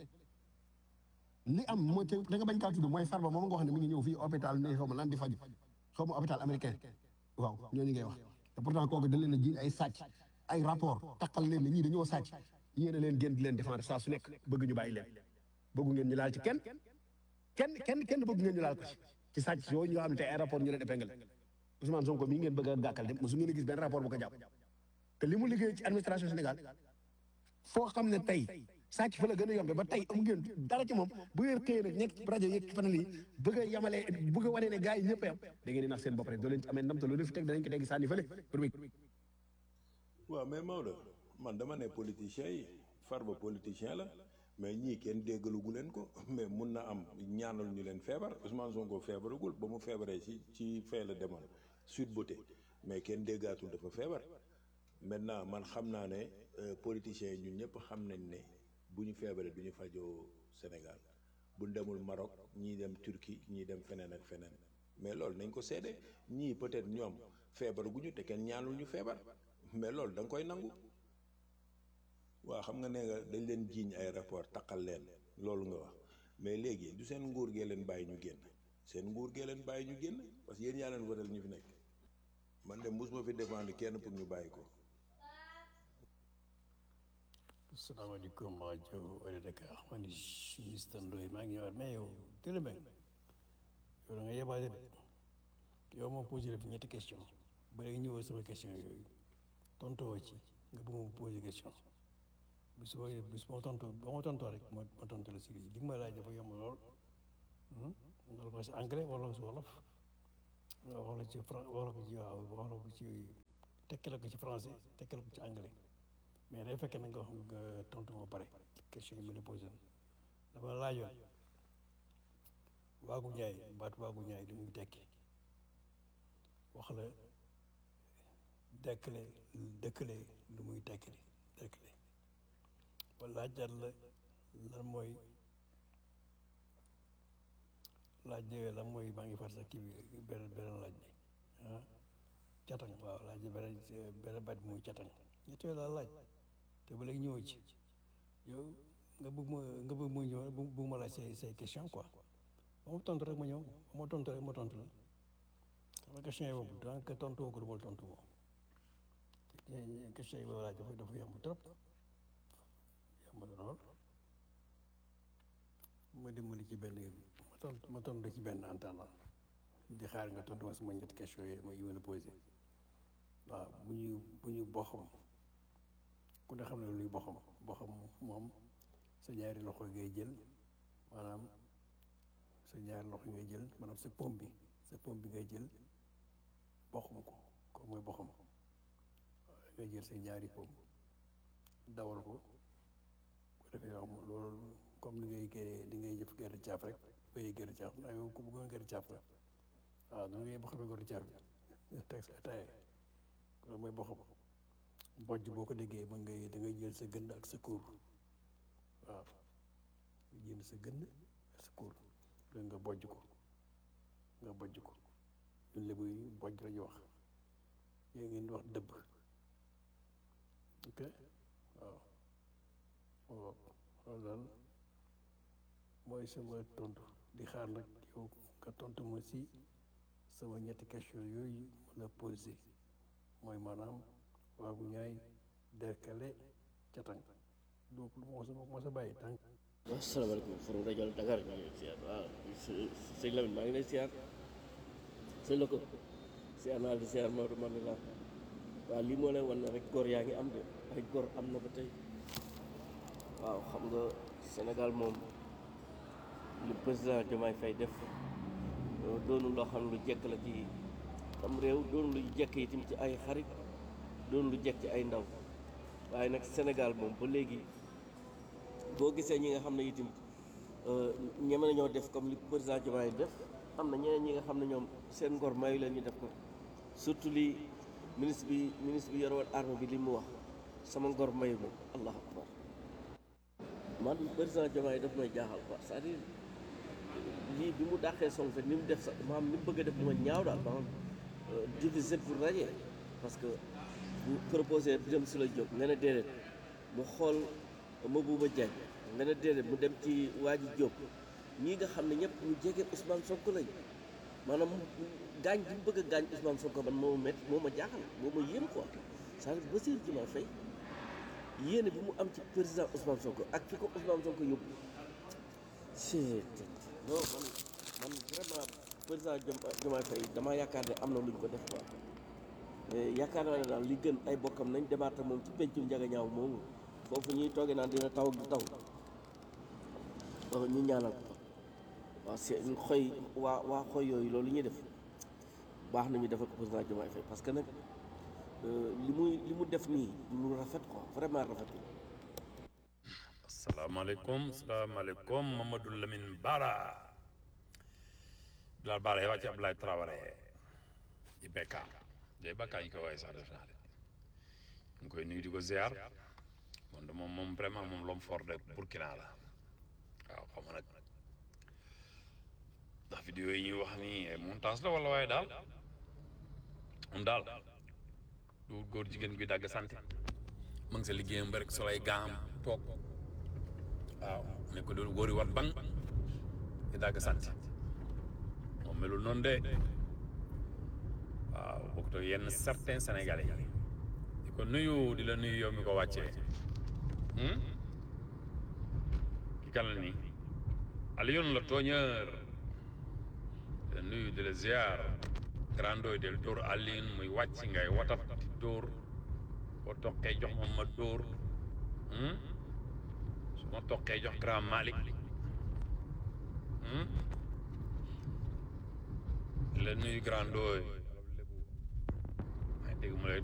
li am mooy te da nga bañ kaa tudd mooy Farba moom nga wax ne mi ngi ñëw fii hôpital ne xaw ma lan di faju xaw ma hôpital américain waaw ñooñu ngay wax te pourtant kooku dañ leen a jiiñ ay sàcc ay rapport takkal leen ne ñii dañoo sàcc yéen a leen génn di leen défendre saa su nekk bëgg ñu bàyyi leen bëggu ngeen ñu laal ci kenn kenn kenn kenn bëgg ngeen ñu laal ko ci ci sàcc yooyu ñoo xam ne tey ay rapport ñu leen épingle Ousmane Sonko mii ngeen bëgg a gàkkal dem mosu ngeen a gis benn rapport bu ko jàpp te li mu liggéey ci administration Sénégal foo xam ne tey sàcc fa la gën a yombe ba tey am ngeen dara ci moom bu ngeen xëyee nag nekk ci rajo yeeg ci fanal yi bëgg a yamale bëgg a wane ne gars yi ñëpp yam da ngeen di nax seen bopp rek doo leen ci amee ndam te loolu fi teg danañ ko teggi sànni fële pour wéy waaw mais Maodo man dama ne politicien yi Farba politicien la mais ñii kenn déggalugu leen ko mais mun na am ñaanal ñu leen feebar Ousmane Sonko feebaragul ba mu feebaree ci ci fee la demoon Sud Beauté mais kenn déggaatul dafa feebar maintenant man xam naa ne politiciens yi ñun ñëpp xam nañ ne bu ñu feebaree du ñu fajoo Sénégal bu ñu demul Maroc ñii dem Turquie ñii dem feneen ak feneen mais loolu nañ ko seede ñii peut-être ñoom feebar gu ñu te kenn ñaanul ñu feebar mais loolu da nga koy nangu waaw xam nga ne nga dañ leen jiiñ ay rapport taqal leen loolu nga wax mais léegi du seen nguur gee leen bàyyi ñu génn seen nguur gee leen bàyyi ñu génn parce que yéen yaa leen waral ñu fi nekk man de mosuma fi défendre kenn pour ñu bàyyi ko. asalaamaaleykum rajo Wala Dakar man mister Ndoye maa ngi ñëwaat mais yow Télébé yow da nga yebaate de yow moom posé la fi ñetti question ba léegi ñëwal sama question yooyu tontoo ci nga bëgg ma posé question bis boo bis boo tontoo ba ma tontoo rek ma ma tontu la si li li ma laaj dafa yomb lool nga ko si anglais wala si wolof wala ci fran wala ko ci waaw wala ko ci tekkale ko ci français tekkale ko ci anglais mais day fekkee na nga wax nga tontu ma pare question yi ma la posé dama laajoon waagu ñaay baat waagu ñaay li muy tekki wax la dekkale dëkkale lu muy tekkali dëkkale ba laajaat la lan mooy laaj lan mooy maa ngi far sa kii bi beneen beneen laaj bi ah catang waaw laaj beneen beneen baat bi muy catang ñett yooyu laa laaj te ba léegi ñëwoo ci yow nga bëgg ma nga bëgg ma ñëw bëgg ma laaj say say question quoi ba ma tontu rek ma ñëw ba ma tontu rek ma tontu la sama question yi boobu donc tontu woo ko du ma tontu woo question yi ma laaj dafa dafa yomb trop yomb na lool ma dimbali ci benn ma tontu ma tontu ci benn antenne di xaar nga tontu ma sama ñetti question yi ma yi ma la posé waaw bu ñu bu ñu boxam ku ne xam ne luy boxam boxam moom sa ñaari loxo ngay jël maanaam sa ñaari loxo ngay jël maanaam sa pom bi sa pom bi ngay jël boxam ko ko mooy boxam ngay jël sa ñaari pom dawal ko bu defee wax loolu comme ni ngay géree di ngay jëf gerte caaf rek bay gerte caaf naa yow ku bëggoon gerte caaf la waaw da ngay boxamee gerte caaf bi teg sa ataaya loolu mooy boxam bojj boo ko déggee mën ngay da ngay jël sa gënd ak sa kuur waaw nga jël sa gënd ak sa kuur léegi nga bojj ko nga bojj ko ñun lébu yi bojj la ñu wax yéen ngeen di wax dëbb ok waaw waaw loolu daal mooy sama tontu di xaar nag yow nga tontu ma si sama ñetti question yooyu ma la posé mooy maanaam waagu ñaay dekkale catang donc lu moo sa moo sa bàyyi tànk asalaamaaleykum forum rajo Dakar maa ngi lay siyaar waaw sëñ Lamine maa ngi lay siyaar sëñ la ko siyaar naa di siyaar Maodo man la waaw lii moo lay wan ne rek góor yaa ngi am de ay góor am na ba tey waaw xam nga Sénégal moom lu président Diomaye Faye def doonu loo xam lu jekk la ci am réew doonu lu jekk itam ci ay xarit doonu lu jekk ci ay ndaw waaye nag Sénégal moom ba léegi boo gisee ñi nga xam ne itam ñeme nañoo def comme li président Diomaye def am na ñeneen ñi nga xam ne ñoom seen ngor mayu leen ñu def ko surtout li ministre bi ministre bi yore woon arme bi li mu wax sama ngor mayu ma allahu akbar man président Diomaye daf may jaaxal quoi c'est-à-dire lii bi mu dàqee Sonko ni mu def sax maanaam ni mu bëgg a def moo ñaaw daal maanaam diviser pour régner parce que bu proposé dem si la jóg nga ne déedéet mu xool Mabouba Diagne nga ne déedéet mu dem ci waa ji Diop ñii nga xam ne ñëpp ñu jege Ousmane Sonko lañ maanaam gaañ bi mu bëgg a gaañ Ousmane Sonko man moo ma métti moo ma jaaxal moo ma yéem quoi c'est-à-dire Bassirou Diomaye Faye yéene bi mu am ci président Ousmane Sonko ak fi ko Ousmane Sonko yóbbu c'est non man man vraiment président Diomaye Faye damaa yaakaar ne am na luñ ko def quoi yaakaar naa ne daal li gën ay bokkam nañ demaat moom ci pencum njaga ñaaw moomu foofu ñuy toogee naan dina taw ak du taw ñu ñaanal ko waaw c'est xoy waa waa xoy yooyu loolu ñuy def baax nañu defal ko président Diomaye Faye parce que nag li muy li mu def nii lu rafet quoi vraiment rafet la. asalaamaaleykum asalaamaaleykum Mamadou Lamine Bara Bilal Bara yow ci Abdoulaye Traoré di Bekka de Bekka ñu koy woowee sax def naa de ñu koy nuyu di ko ziar moom de moom moom vraiment moom l'homme fort de Burkina la waaw xam nga nag ndax vidéo yi ñuy wax ni montage la wala waaye daal moom daal du góor jigéen guy dagg santé mu ngi sa liggéeyam ba rek solay gaam toog waaw ne ko doon góori wat bang di dagg santé moom melul noonu de waaw bokkut ak yenn certains sénégalais yi di ko nuyu di la nuyu yow mi ko wàccee ki kan la nii Alioune la tooñeur di la nuyu di la ziar grandooy del dóor Alioune muy wàcc ngay watat di dóor boo toqee jox ma ma dóor su ma toqee jox grand Malick di la nuyu grandooy maa ngi dégg mu lay